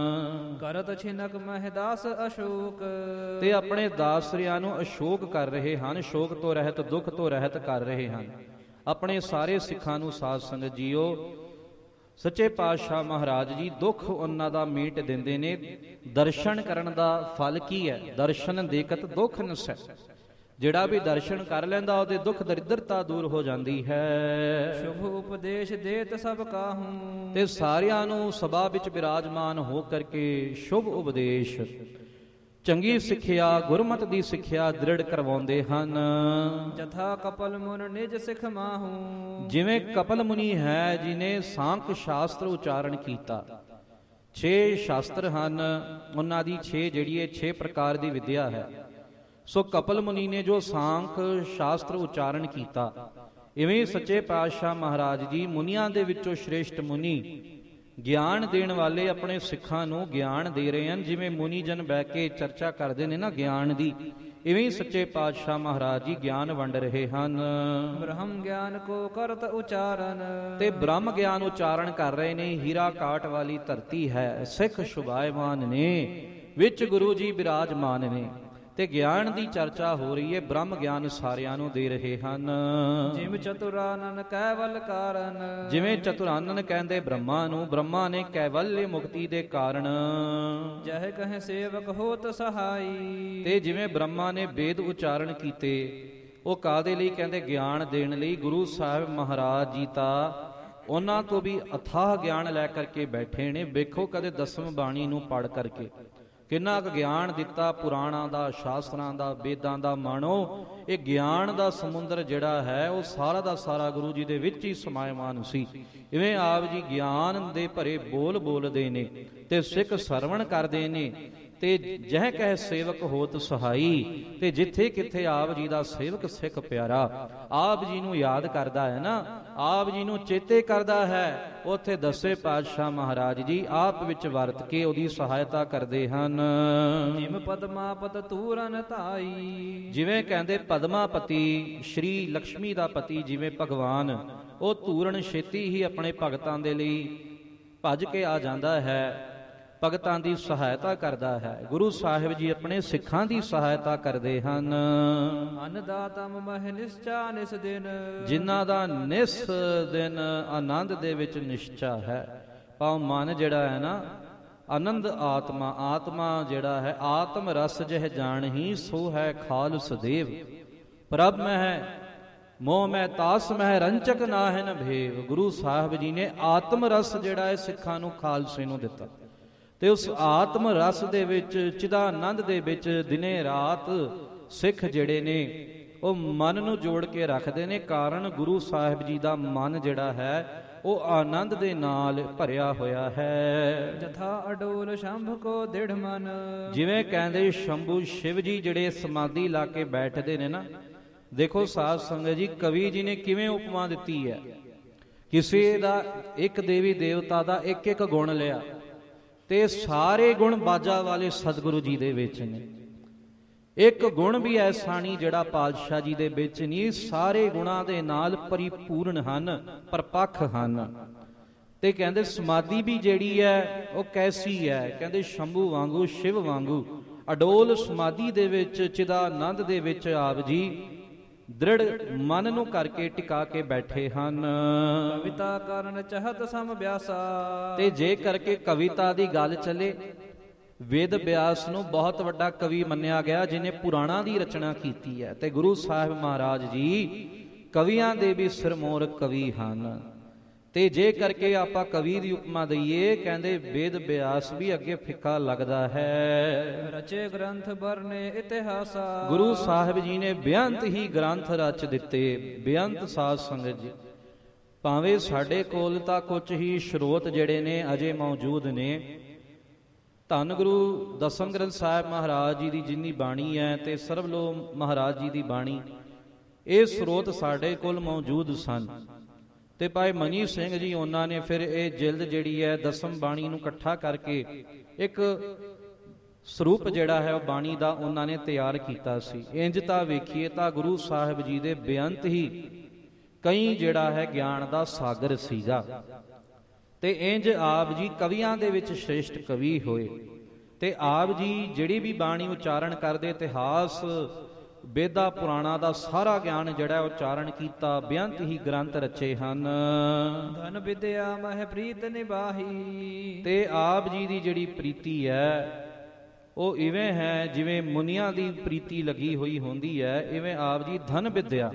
ਕਰਤ ਛਿਨਕ ਮਹਿਦਾਸ ਅਸ਼ੋਕ, ਤੇ ਆਪਣੇ ਦਾਸਰਿਆਂ ਨੂੰ ਅਸ਼ੋਕ ਕਰ ਰਹੇ ਹਨ, ਸ਼ੋਕ ਤੋਂ ਰਹਿਤ ਦੁੱਖ ਤੋਂ ਰਹਿਤ ਕਰ ਰਹੇ ਹਨ। ਆਪਣੇ ਸਾਰੇ ਸਿੱਖਾਂ ਨੂੰ ਸਾਧ ਸੰਗਤ ਜੀਓ ਸੱਚੇ ਪਾਤਸ਼ਾਹ ਮਹਾਰਾਜ ਜੀ ਦੁੱਖ ਉਹਨਾਂ ਦਾ ਮੀਟ ਦਿੰਦੇ ਨੇ। ਦਰਸ਼ਨ ਕਰਨ ਦਾ ਫਲ ਕੀ ਹੈ? ਦਰਸ਼ਨ ਦੇਖਤ ਦੁੱਖ ਨਸੈ। ਜਿਹੜਾ ਵੀ ਦਰਸ਼ਨ ਕਰ ਲੈਂਦਾ ਉਹਦੇ ਦੁੱਖ ਦਰਿਦਰਤਾ ਦੂਰ ਹੋ ਜਾਂਦੀ ਹੈ। ਸ਼ੁਭ ਉਪਦੇਸ਼ ਦੇਤ ਸਭ ਕਾਹੂ, ਤੇ ਸਾਰਿਆਂ ਨੂੰ ਸਭਾ ਵਿੱਚ ਬਿਰਾਜਮਾਨ ਹੋ ਕਰਕੇ ਸ਼ੁਭ ਉਪਦੇਸ਼ ਚੰਗੀ ਸਿੱਖਿਆ ਗੁਰਮਤ ਦੀ ਸਿੱਖਿਆ ਦ੍ਰਿੜ ਕਰਵਾਉਂਦੇ ਹਨ। ਜਥਾ ਕਪਲ ਮੁਨ ਨਿਜ ਸਿਖ ਮਾਹੂ, ਜਿਵੇਂ ਕਪਲ ਮੁਨੀ ਹੈ ਜਿਨੇ ਸਾਂਖ ਸ਼ਾਸਤਰ ਉਚਾਰਨ ਕੀਤਾ। ਛੇ ਸ਼ਾਸਤਰ ਹਨ, ਉਹਨਾਂ ਦੀ ਛੇ ਜਿਹੜੀ ਹੈ ਛੇ ਪ੍ਰਕਾਰ ਦੀ ਵਿਦਿਆ ਹੈ। ਸੋ ਕਪਲ ਮੁਨੀ ਨੇ ਜੋ ਸਾਂਖ ਸ਼ਾਸਤਰ ਉਚਾਰਨ ਕੀਤਾ, ਇਵੇਂ ਸੱਚੇ ਪਾਤਸ਼ਾਹ ਮਹਾਰਾਜ ਜੀ ਮੁਨੀਆਂ ਦੇ ਵਿੱਚੋਂ ਸ਼੍ਰੇਸ਼ਟ ਮੁਨੀ ਗਿਆਨ ਦੇਣ ਵਾਲੇ ਆਪਣੇ ਸਿੱਖਾਂ ਨੂੰ ਗਿਆਨ ਦੇ ਰਹੇ ਹਨ। ਜਿਵੇਂ ਮੁਨੀ ਜਨ ਬਹਿ ਕੇ ਚਰਚਾ ਕਰਦੇ ਨੇ ਨਾ ਗਿਆਨ ਦੀ, ਇਵੇਂ ਸੱਚੇ ਪਾਤਸ਼ਾਹ ਮਹਾਰਾਜ ਜੀ ਗਿਆਨ ਵੰਡ ਰਹੇ ਹਨ। ਬ੍ਰਹਮ ਗਿਆਨ ਕੋ ਕਰਤ ਉਚਾਰਨ, ਤੇ ਬ੍ਰਹਮ ਗਿਆਨ ਉਚਾਰਨ ਕਰ ਰਹੇ ਨੇ। ਹੀਰਾ ਕਾਟ ਵਾਲੀ ਧਰਤੀ ਹੈ, ਸਿੱਖ ਸ਼ੁਭਾਇਮਾਨ ਨੇ, ਵਿੱਚ ਗੁਰੂ ਜੀ ਬਿਰਾਜਮਾਨ ਨੇ, ਤੇ ਗਿਆਨ ਦੀ ਚਰਚਾ ਹੋ ਰਹੀ ਹੈ। ਬ੍ਰਹਮ ਗਿਆਨ ਸਾਰਿਆਂ ਨੂੰ ਦੇ ਰਹੇ ਹਨ। ਜਿਵੇਂ ਚਤੁਰਾਨਨ ਕੈਵਲ ਕਾਰਨ, ਜਿਵੇਂ ਚਤੁਰਾਨਨ ਕਹਿੰਦੇ ਬ੍ਰਹਮਾ ਨੂੰ, ਬ੍ਰਹਮਾ ਨੇ ਕੈਵਲਯ ਮੁਕਤੀ ਦੇ ਕਾਰਨ। ਜਹ ਕਹੇ ਸੇਵਕ ਹੋਤ ਸਹਾਈ, ਤੇ ਜਿਵੇਂ ਬ੍ਰਹਮਾ ਨੇ ਵੇਦ ਉਚਾਰਨ ਕੀਤੇ, ਉਹ ਕਾਦੇ ਲਈ? ਕਹਿੰਦੇ ਗਿਆਨ ਦੇਣ ਲਈ। ਗੁਰੂ ਸਾਹਿਬ ਮਹਾਰਾਜ ਜੀ ਤਾਂ ਉਹਨਾਂ ਤੋਂ ਵੀ ਅਥਾਹ ਗਿਆਨ ਲੈ ਕਰਕੇ ਬੈਠੇ ਨੇ। ਵੇਖੋ ਕਦੇ ਦਸਮ ਬਾਣੀ ਨੂੰ ਪੜ੍ਹ ਕਰਕੇ ਕਿੰਨਾ ਕੁ ਗਿਆਨ ਦਿੱਤਾ, ਪੁਰਾਣਾਂ ਦਾ, ਸ਼ਾਸਤਰਾਂ ਦਾ, ਵੇਦਾਂ ਦਾ। ਮਾਣੋ ਇਹ ਗਿਆਨ ਦਾ ਸਮੁੰਦਰ ਜਿਹੜਾ ਹੈ ਉਹ ਸਾਰਾ ਦਾ ਸਾਰਾ ਗੁਰੂ ਜੀ ਦੇ ਵਿੱਚ ਹੀ ਸਮਾਇਮਾਨ ਸੀ। ਇਵੇਂ ਆਪ ਜੀ ਗਿਆਨ ਦੇ ਭਰੇ ਬੋਲ ਬੋਲਦੇ ਨੇ ਤੇ ਸਿੱਖ ਸਰਵਣ ਕਰਦੇ ਨੇ। ਤੇ ਜਹ ਕਹਿ ਸੇਵਕ ਹੋਤ ਸਹਾਈ, ਤੇ ਜਿੱਥੇ ਕਿੱਥੇ ਆਪ ਜੀ ਦਾ ਸੇਵਕ ਸਿੱਖ ਪਿਆਰਾ ਆਪ ਜੀ ਨੂੰ ਯਾਦ ਕਰਦਾ ਹੈ ਨਾ, ਆਪ ਜੀ ਨੂੰ ਚੇਤੇ ਕਰਦਾ ਹੈ, ਉੱਥੇ ਦਸੇ ਪਾਤਸ਼ਾਹ ਮਹਾਰਾਜ ਜੀ ਆਪ ਵਿੱਚ ਵਰਤ ਕੇ ਉਹਦੀ ਸਹਾਇਤਾ ਕਰਦੇ ਹਨ। ਜਿਮ ਪਦਮਾਪਤ ਤੂਰਨ ਧਾਈ, ਜਿਵੇਂ ਕਹਿੰਦੇ ਪਦਮਾਪਤੀ ਸ਼੍ਰੀ ਲక్ష్ਮੀ ਦਾ ਪਤੀ ਜਿਵੇਂ ਭਗਵਾਨ, ਉਹ ਧੂਰਨ ਛੇਤੀ ਹੀ ਆਪਣੇ ਭਗਤਾਂ ਦੇ ਲਈ ਭੱਜ ਕੇ ਆ ਜਾਂਦਾ ਹੈ, ਭਗਤਾਂ ਦੀ ਸਹਾਇਤਾ ਕਰਦਾ ਹੈ। ਗੁਰੂ ਸਾਹਿਬ ਜੀ ਆਪਣੇ ਸਿੱਖਾਂ ਦੀ ਸਹਾਇਤਾ ਕਰਦੇ ਹਨ। ਅਨਦਾਤਮ ਮਹਿ ਨਿਸ਼ਚਾ ਨਿਸ ਦਿਨ, ਜਿਨ੍ਹਾਂ ਦਾ ਨਿਸ ਦਿਨ ਆਨੰਦ ਦੇ ਵਿੱਚ ਨਿਸ਼ਚਾ ਹੈ। ਭਾਵ ਮਨ ਜਿਹੜਾ ਹੈ ਨਾ, ਆਨੰਦ ਆਤਮਾ, ਆਤਮਾ ਜਿਹੜਾ ਹੈ ਆਤਮ ਰਸ ਜਹ ਜਾਣਹੀ, ਸੋ ਹੈ ਖਾਲਸ ਦੇਵ। ਪ੍ਰਭ ਮਹਿ ਮੋਹ ਮੈਂ ਤਾਸ ਮਹਿ ਰੰਚਕ ਨਾਹਿਨ ਭੇਵ। ਗੁਰੂ ਸਾਹਿਬ ਜੀ ਨੇ ਆਤਮ ਰਸ ਜਿਹੜਾ ਹੈ ਸਿੱਖਾਂ ਨੂੰ, ਖਾਲਸੇ ਨੂੰ ਦਿੱਤਾ, ਤੇ ਉਸ ਆਤਮ ਰਸ ਦੇ ਵਿੱਚ, ਚਿਦਾਨੰਦ ਦੇ ਵਿੱਚ ਦਿਨੇ ਰਾਤ ਸਿੱਖ ਜਿਹੜੇ ਨੇ ਉਹ ਮਨ ਨੂੰ ਜੋੜ ਕੇ ਰੱਖਦੇ ਨੇ। ਕਾਰਨ ਗੁਰੂ ਸਾਹਿਬ ਜੀ ਦਾ ਮਨ ਜਿਹੜਾ ਹੈ ਉਹ ਆਨੰਦ ਦੇ ਨਾਲ ਭਰਿਆ ਹੋਇਆ ਹੈ। ਜਥਾ ਅਡੋਲ ਸ਼ੰਭ ਕੋ ਦ੍ਰਿੜ ਮਨ। ਜਿਵੇਂ ਕਹਿੰਦੇ ਸ਼ੰਭੂ ਸ਼ਿਵ ਜੀ ਜਿਹੜੇ ਸਮਾਧੀ ਲਾ ਕੇ ਬੈਠਦੇ ਨੇ ਨਾ, ਦੇਖੋ ਸਾਧ ਸੰਗਤ ਜੀ, ਕਵੀ ਜੀ ਨੇ ਕਿਵੇਂ ਉਪਮਾ ਦਿੱਤੀ ਹੈ। ਕਿਸੇ ਦਾ ਇੱਕ ਦੇਵੀ ਦੇਵਤਾ ਦਾ ਇੱਕ ਇੱਕ ਗੁਣ ਲਿਆ, ਤੇ ਸਾਰੇ ਗੁਣ ਬਾਜਾ ਵਾਲੇ ਸਤਿਗੁਰੂ ਜੀ ਦੇ ਵਿੱਚ ਨੇ। ਇੱਕ ਗੁਣ ਵੀ ਐਸਾ ਨਹੀਂ ਜਿਹੜਾ ਪਾਤਸ਼ਾਹ ਜੀ ਦੇ ਵਿੱਚ ਨਹੀਂ, ਸਾਰੇ ਗੁਣਾਂ ਦੇ ਨਾਲ ਪਰਿਪੂਰਨ ਹਨ, ਪਰਪੱਖ ਹਨ। ਤੇ ਕਹਿੰਦੇ ਸਮਾਧੀ ਵੀ ਜਿਹੜੀ ਹੈ ਉਹ ਕੈਸੀ ਹੈ, ਕਹਿੰਦੇ ਸ਼ੰਭੂ ਵਾਂਗੂ, ਸ਼ਿਵ ਵਾਂਗੂ ਅਡੋਲ ਸਮਾਧੀ ਦੇ ਵਿੱਚ, ਚਿਦਾਨੰਦ ਦੇ ਵਿੱਚ ਆਪ ਜੀ ਦ੍ਰਿੜ ਮਨ ਨੂੰ ਕਰਕੇ ਟਿਕਾ ਕੇ ਬੈਠੇ ਹਨ। ਕਵਿਤਾ ਕਰਨ ਚਾਹਤ ਸਮ ਬਿਆਸਾ। ਤੇ ਜੇ ਕਰਕੇ ਕਵਿਤਾ ਦੀ ਗੱਲ ਚੱਲੇ, ਵੇਦ ਵਿਆਸ ਨੂੰ ਬਹੁਤ ਵੱਡਾ ਕਵੀ ਮੰਨਿਆ ਗਿਆ, ਜਿਨੇ ਪੁਰਾਣਾਂ ਦੀ ਰਚਨਾ ਕੀਤੀ ਹੈ। ਤੇ ਗੁਰੂ ਸਾਹਿਬ ਮਹਾਰਾਜ ਜੀ ਕਵੀਆਂ ਦੇ ਵੀ ਸਿਰਮੌਰ ਕਵੀ ਹਨ। ਤੇ ਜੇ ਕਰਕੇ ਆਪਾਂ ਕਵੀ ਦੀ ਉਪਮਾ ਦਈਏ, ਕਹਿੰਦੇ ਵੇਦ ਵਿਆਸ ਵੀ ਅੱਗੇ ਫਿੱਕਾ ਲੱਗਦਾ ਹੈ। ਰਚੇ ਗ੍ਰੰਥ ਬਰਨੇ ਇਤਿਹਾਸਾ। ਗੁਰੂ ਸਾਹਿਬ ਜੀ ਨੇ ਬੇਅੰਤ ਹੀ ਗ੍ਰੰਥ ਰਚ ਦਿੱਤੇ। ਬੇਅੰਤ ਸਾਧ ਸੰਗਤ ਜੀ, ਭਾਵੇਂ ਸਾਡੇ ਕੋਲ ਤਾਂ ਕੁਝ ਹੀ ਸਰੋਤ ਜਿਹੜੇ ਨੇ ਅਜੇ ਮੌਜੂਦ ਨੇ। ਧੰਨ ਗੁਰੂ ਦਸਮ ਗ੍ਰੰਥ ਸਾਹਿਬ ਮਹਾਰਾਜ ਜੀ ਦੀ ਜਿੰਨੀ ਬਾਣੀ ਹੈ, ਤੇ ਸਰਬਲੋ ਮਹਾਰਾਜ ਜੀ ਦੀ ਬਾਣੀ, ਇਹ ਸਰੋਤ ਸਾਡੇ ਕੋਲ ਮੌਜੂਦ ਸਨ। ਤੇ ਭਾਈ ਮਨੀ ਸਿੰਘ ਜੀ ਉਹਨਾਂ ਨੇ ਫਿਰ ਇਹ ਜਿਲਦ ਜਿਹੜੀ ਹੈ ਦਸਮ ਬਾਣੀ ਨੂੰ ਇਕੱਠਾ ਕਰਕੇ ਇੱਕ ਸਰੂਪ ਜਿਹੜਾ ਹੈ ਉਹ ਬਾਣੀ ਦਾ ਉਹਨਾਂ ਨੇ ਤਿਆਰ ਕੀਤਾ ਸੀ। ਇੰਜ ਤਾਂ ਵੇਖੀਏ ਤਾਂ ਗੁਰੂ ਸਾਹਿਬ ਜੀ ਦੇ ਬੇਅੰਤ ਹੀ ਕਈ ਜਿਹੜਾ ਹੈ ਗਿਆਨ ਦਾ ਸਾਗਰ ਸੀਗਾ। ਤੇ ਇੰਜ ਆਪ ਜੀ ਕਵੀਆਂ ਦੇ ਵਿੱਚ ਸ਼੍ਰੇਸ਼ਟ ਕਵੀ ਹੋਏ। ਤੇ ਆਪ ਜੀ ਜਿਹੜੀ ਵੀ ਬਾਣੀ ਉਚਾਰਨ ਕਰਦੇ, ਇਤਿਹਾਸ ਵੇਦਾਂ ਪੁਰਾਣਾ ਦਾ ਸਾਰਾ ਗਿਆਨ ਜਿਹੜਾ ਉਚਾਰਨ ਕੀਤਾ, ਬੇਅੰਤ ਹੀ ਗ੍ਰੰਥ ਰਚੇ ਹਨ। ਧਨ ਵਿਦਿਆ ਮਹਿ ਪ੍ਰੀਤ ਨਿਭਾਹੀ। ਤੇ ਆਪ ਜੀ ਦੀ ਜਿਹੜੀ ਪ੍ਰੀਤੀ ਹੈ ਉਹ ਇਵੇਂ ਹੈ ਜਿਵੇਂ ਮੁਨੀਆਂ ਦੀ ਪ੍ਰੀਤੀ ਲੱਗੀ ਹੋਈ ਹੁੰਦੀ ਹੈ, ਇਵੇਂ ਆਪ ਜੀ ਧਨ ਵਿਦਿਆ,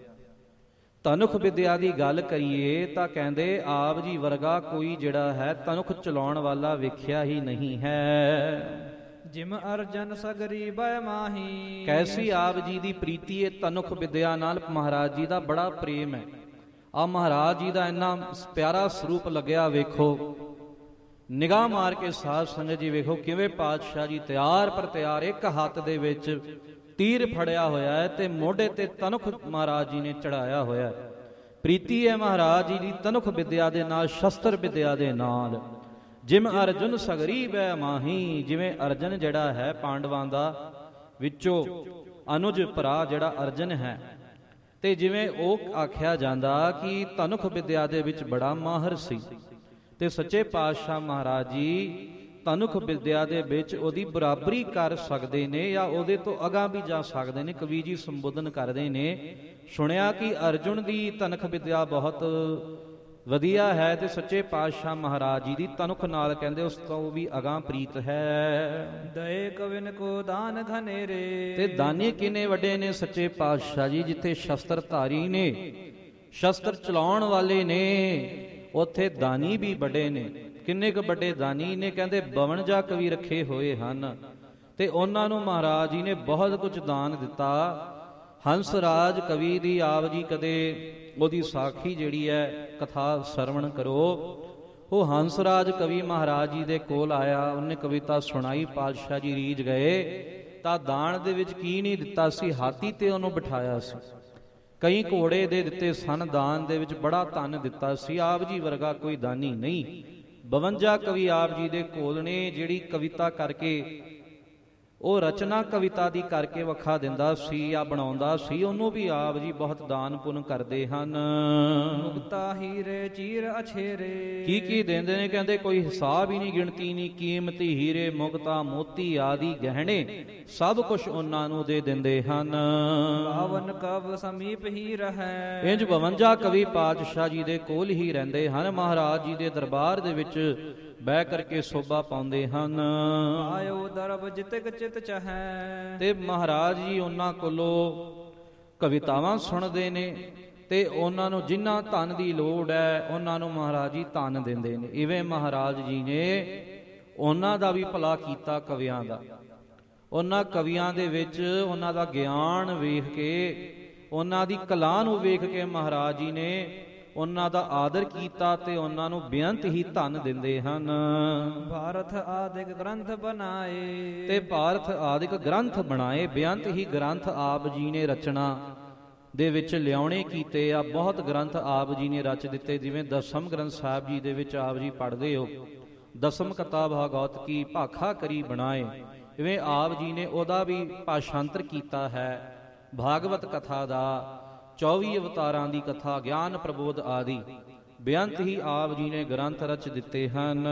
ਤਨੁਖ ਵਿਦਿਆ ਦੀ ਗੱਲ ਕਰੀਏ ਤਾਂ ਕਹਿੰਦੇ ਆਪ ਜੀ ਵਰਗਾ ਕੋਈ ਜਿਹੜਾ ਹੈ ਤਨੁਖ ਚਲਾਉਣ ਵਾਲਾ ਵੇਖਿਆ ਹੀ ਨਹੀਂ ਹੈ। ਜਿਮ ਅਰਜਨ ਸਗਰੀ ਬੈ ਮਾਹੀ। ਕੈਸੀ ਆਪ ਜੀ ਦੀ ਪ੍ਰੀਤੀ ਹੈ ਤਨੁਖ ਵਿਦਿਆ ਨਾਲ। ਮਹਾਰਾਜ ਜੀ ਦਾ ਬੜਾ ਪ੍ਰੇਮ ਹੈ। ਆ ਮਹਾਰਾਜ ਜੀ ਦਾ ਇੰਨਾ ਪਿਆਰਾ ਸਰੂਪ ਲੱਗਿਆ, ਵੇਖੋ ਨਿਗਾਹ ਮਾਰ ਕੇ ਸਾਧ ਸੰਗਤ ਜੀ ਵੇਖੋ ਕਿਵੇਂ ਪਾਤਸ਼ਾਹ ਜੀ ਤਿਆਰ ਪਰ ਤਿਆਰ, ਇੱਕ ਹੱਥ ਦੇ ਵਿੱਚ ਤੀਰ ਫੜਿਆ ਹੋਇਆ ਹੈ ਤੇ ਮੋਢੇ ਤੇ ਤਨੁਖ ਮਹਾਰਾਜ ਜੀ ਨੇ ਚੜਾਇਆ ਹੋਇਆ ਹੈ। ਪ੍ਰੀਤੀ ਹੈ ਮਹਾਰਾਜ ਜੀ ਦੀ ਤਨੁਖ ਵਿਦਿਆ ਦੇ ਨਾਲ, ਸ਼ਸਤਰ ਵਿਦਿਆ ਦੇ ਨਾਲ। ਜਿਮ ਅਰਜੁਨ ਸਗਰੀ ਬੈ ਮਾਹੀ। ਜਿਵੇਂ ਅਰਜਨ ਜਿਹੜਾ ਹੈ ਪਾਂਡਵਾਂ ਦਾ ਵਿੱਚੋਂ ਅਨੁਜ ਭਰਾ ਜਿਹੜਾ ਅਰਜਨ ਹੈ, ਤੇ ਜਿਵੇਂ ਉਹ ਆਖਿਆ ਜਾਂਦਾ ਕਿ ਤਨੁਖ ਵਿਦਿਆ ਦੇ ਵਿੱਚ ਬੜਾ ਮਾਹਰ ਸੀ। ਤੇ ਸੱਚੇ ਪਾਤਸ਼ਾਹ ਮਹਾਰਾਜ ਜੀ ਤਨੁਖ ਵਿਦਿਆ ਦੇ ਵਿੱਚ ਉਹਦੀ ਬਰਾਬਰੀ ਕਰ ਸਕਦੇ ਨੇ ਜਾਂ ਉਹਦੇ ਤੋਂ ਅਗਾਂਹ ਵੀ ਜਾ ਸਕਦੇ ਨੇ। ਕਵੀ ਜੀ ਸੰਬੋਧਨ ਕਰਦੇ ਨੇ, ਸੁਣਿਆ ਕਿ ਅਰਜੁਨ ਦੀ ਤਨੁਖ ਵਿਦਿਆ ਬਹੁਤ ਵਧੀਆ ਹੈ, ਤੇ ਸੱਚੇ ਪਾਤਸ਼ਾਹ ਮਹਾਰਾਜ ਜੀ ਦੀ ਤਨੁਖ ਨਾਲ ਕਹਿੰਦੇ ਉਸ ਤੋਂ ਵੀ ਅਗਾਂਹ ਪ੍ਰੀਤ ਹੈ। ਦਏ ਕਵਿਨ ਕੋ ਦਾਨ ਘਨੇਰੇ। ਤੇ ਦਾਨੀ ਕਿੰਨੇ ਵੱਡੇ ਨੇ ਸੱਚੇ ਪਾਤਸ਼ਾਹ ਜੀ। ਜਿੱਥੇ ਸ਼ਸਤਰ ਧਾਰੀ ਨੇ, ਸ਼ਸਤਰ ਚਲਾਉਣ ਵਾਲੇ ਨੇ, ਉੱਥੇ ਦਾਨੀ ਵੀ ਵੱਡੇ ਨੇ। ਕਿੰਨੇ ਕੁ ਵੱਡੇ ਦਾਨੀ ਨੇ, ਕਹਿੰਦੇ ਬਵੰਜਾ ਕਵੀ ਰੱਖੇ ਹੋਏ ਹਨ। ਤੇ ਉਹਨਾਂ ਨੂੰ ਮਹਾਰਾਜ ਜੀ ਨੇ ਬਹੁਤ ਕੁਝ ਦਾਨ ਦਿੱਤਾ। ਹੰਸ ਰਾਜ ਕਵੀ ਦੀ ਆਪ ਜੀ ਕਦੇ ਉਹਦੀ ਸਾਖੀ ਜਿਹੜੀ ਹੈ ਕਥਾ ਸਰਵਣ ਕਰੋ। ਉਹ ਹੰਸ ਰਾਜ ਕਵੀ ਮਹਾਰਾਜ ਜੀ ਦੇ ਕੋਲ ਆਇਆ, ਉਹਨੇ ਕਵਿਤਾ ਸੁਣਾਈ, ਪਾਤਸ਼ਾਹ ਜੀ ਰੀਝ ਗਏ ਤਾਂ ਦਾਨ ਦੇ ਵਿੱਚ ਕੀ ਨਹੀਂ ਦਿੱਤਾ ਸੀ, ਹਾਥੀ ਤੇ ਉਹਨੂੰ ਬਿਠਾਇਆ ਸੀ। ਕਈ ਘੋੜੇ ਦੇ ਦਿੱਤੇ ਸਨ ਦਾਨ ਦੇ ਵਿੱਚ, ਬੜਾ ਧਨ ਦਿੱਤਾ ਸੀ। ਆਪ ਜੀ ਵਰਗਾ ਕੋਈ ਦਾਨੀ ਨਹੀਂ। ਬਵੰਜਾ ਕਵੀ ਆਪ ਜੀ ਦੇ ਕੋਲ ਨੇ। ਜਿਹੜੀ ਕਵਿਤਾ ਕਰਕੇ ਉਹ ਰਚਨਾ ਕਵਿਤਾ ਦੀ ਕਰਕੇ ਵਖਾ ਦਿੰਦਾ ਸੀ ਜਾਂ ਬਣਾਉਂਦਾ ਸੀ, ਉਹਨੂੰ ਵੀ ਆਪ ਜੀ ਬਹੁਤ ਦਾਨ ਪੁੰਨ ਕਰਦੇ ਹਨ। ਮੁਕਤਾ ਹੀਰੇ ਚੀਰ ਅਛੇਰੇ। ਕੀ ਕੀ ਦਿੰਦੇ ਨੇ, ਕਹਿੰਦੇ ਕੋਈ ਹਿਸਾਬ ਹੀ ਨਹੀਂ, ਗਿਣਤੀ ਨਹੀਂ। ਕੀਮਤੀ ਹੀਰੇ, ਮੁਕਤਾ, ਮੋਤੀ ਆਦਿ ਗਹਿਣੇ ਸਭ ਕੁਝ ਉਹਨਾਂ ਨੂੰ ਦੇ ਦਿੰਦੇ ਹਨ। ਬਾਵਨ ਕਵ ਸਮੀਪ ਹੀ ਰਹੈ। ਇੰਜ ਬਵੰਜਾ ਕਵੀ ਪਾਤਸ਼ਾਹ ਜੀ ਦੇ ਕੋਲ ਹੀ ਰਹਿੰਦੇ ਹਨ। ਮਹਾਰਾਜ ਜੀ ਦੇ ਦਰਬਾਰ ਦੇ ਵਿੱਚ ਬਹਿ ਕਰਕੇ ਸੋਭਾ ਪਾਉਂਦੇ ਹਨ। ਆਇਓ ਦਰਬ ਜਿਤਕ ਚਿਤ ਚਾਹੈ। ਤੇ ਮਹਾਰਾਜ ਜੀ ਉਹਨਾਂ ਕੋਲੋਂ ਕਵਿਤਾਵਾਂ ਸੁਣਦੇ ਨੇ ਤੇ ਉਹਨਾਂ ਨੂੰ ਜਿੰਨਾ ਧਨ ਦੀ ਲੋੜ ਹੈ ਉਹਨਾਂ ਨੂੰ ਮਹਾਰਾਜ ਜੀ ਧਨ ਦਿੰਦੇ ਨੇ। ਇਵੇਂ ਮਹਾਰਾਜ ਜੀ ਨੇ ਉਹਨਾਂ ਦਾ ਵੀ ਭਲਾ ਕੀਤਾ, ਕਵੀਆਂ ਦਾ। ਉਹਨਾਂ ਕਵੀਆਂ ਦੇ ਵਿੱਚ ਉਹਨਾਂ ਦਾ ਗਿਆਨ ਵੇਖ ਕੇ, ਉਹਨਾਂ ਦੀ ਕਲਾ ਨੂੰ ਵੇਖ ਕੇ ਮਹਾਰਾਜ ਜੀ ਨੇ ਉਹਨਾਂ ਦਾ ਆਦਰ ਕੀਤਾ ਤੇ ਉਹਨਾਂ ਨੂੰ ਬੇਅੰਤ ਹੀ ਧਨ ਦਿੰਦੇ ਹਨ। ਭਾਰਤ ਆਦਿਕ ਗ੍ਰੰਥ ਬਣਾਏ ਤੇ ਭਾਰਤ ਆਦਿਕ ਗ੍ਰੰਥ ਬਣਾਏ, ਬੇਅੰਤ ਹੀ ਗ੍ਰੰਥ ਆਪ ਜੀ ਨੇ ਰਚਨਾ ਦੇ ਵਿੱਚ ਲਿਆਉਣੇ ਕੀਤੇ ਆ। ਬਹੁਤ ਗ੍ਰੰਥ ਆਪ ਜੀ ਨੇ ਰਚ ਦਿੱਤੇ, ਜਿਵੇਂ ਦਸਮ ਗ੍ਰੰਥ ਸਾਹਿਬ ਜੀ ਦੇ ਵਿੱਚ ਆਪ ਜੀ ਪੜ੍ਹਦੇ ਹੋ, ਦਸਮ ਕਥਾ ਭਾਗਵਤ ਕੀ ਭਾਖਾ ਕਰੀ ਬਣਾਏ। ਇਵੇਂ ਆਪ ਜੀ ਨੇ ਉਹਦਾ ਵੀ ਭਾਸ਼ਾਂਤਰ ਕੀਤਾ ਹੈ। ਭਾਗਵਤ ਕਥਾ ਦਾ ਚੌਵੀ ਅਵਤਾਰਾਂ ਦੀ ਕਥਾ, ਗਿਆਨ ਪ੍ਰਬੋਧ ਆਦਿ ਬੇਅੰਤ ਹੀ ਆਪ ਜੀ ਨੇ ਗ੍ਰੰਥ ਰਚ ਦਿੱਤੇ ਹਨ।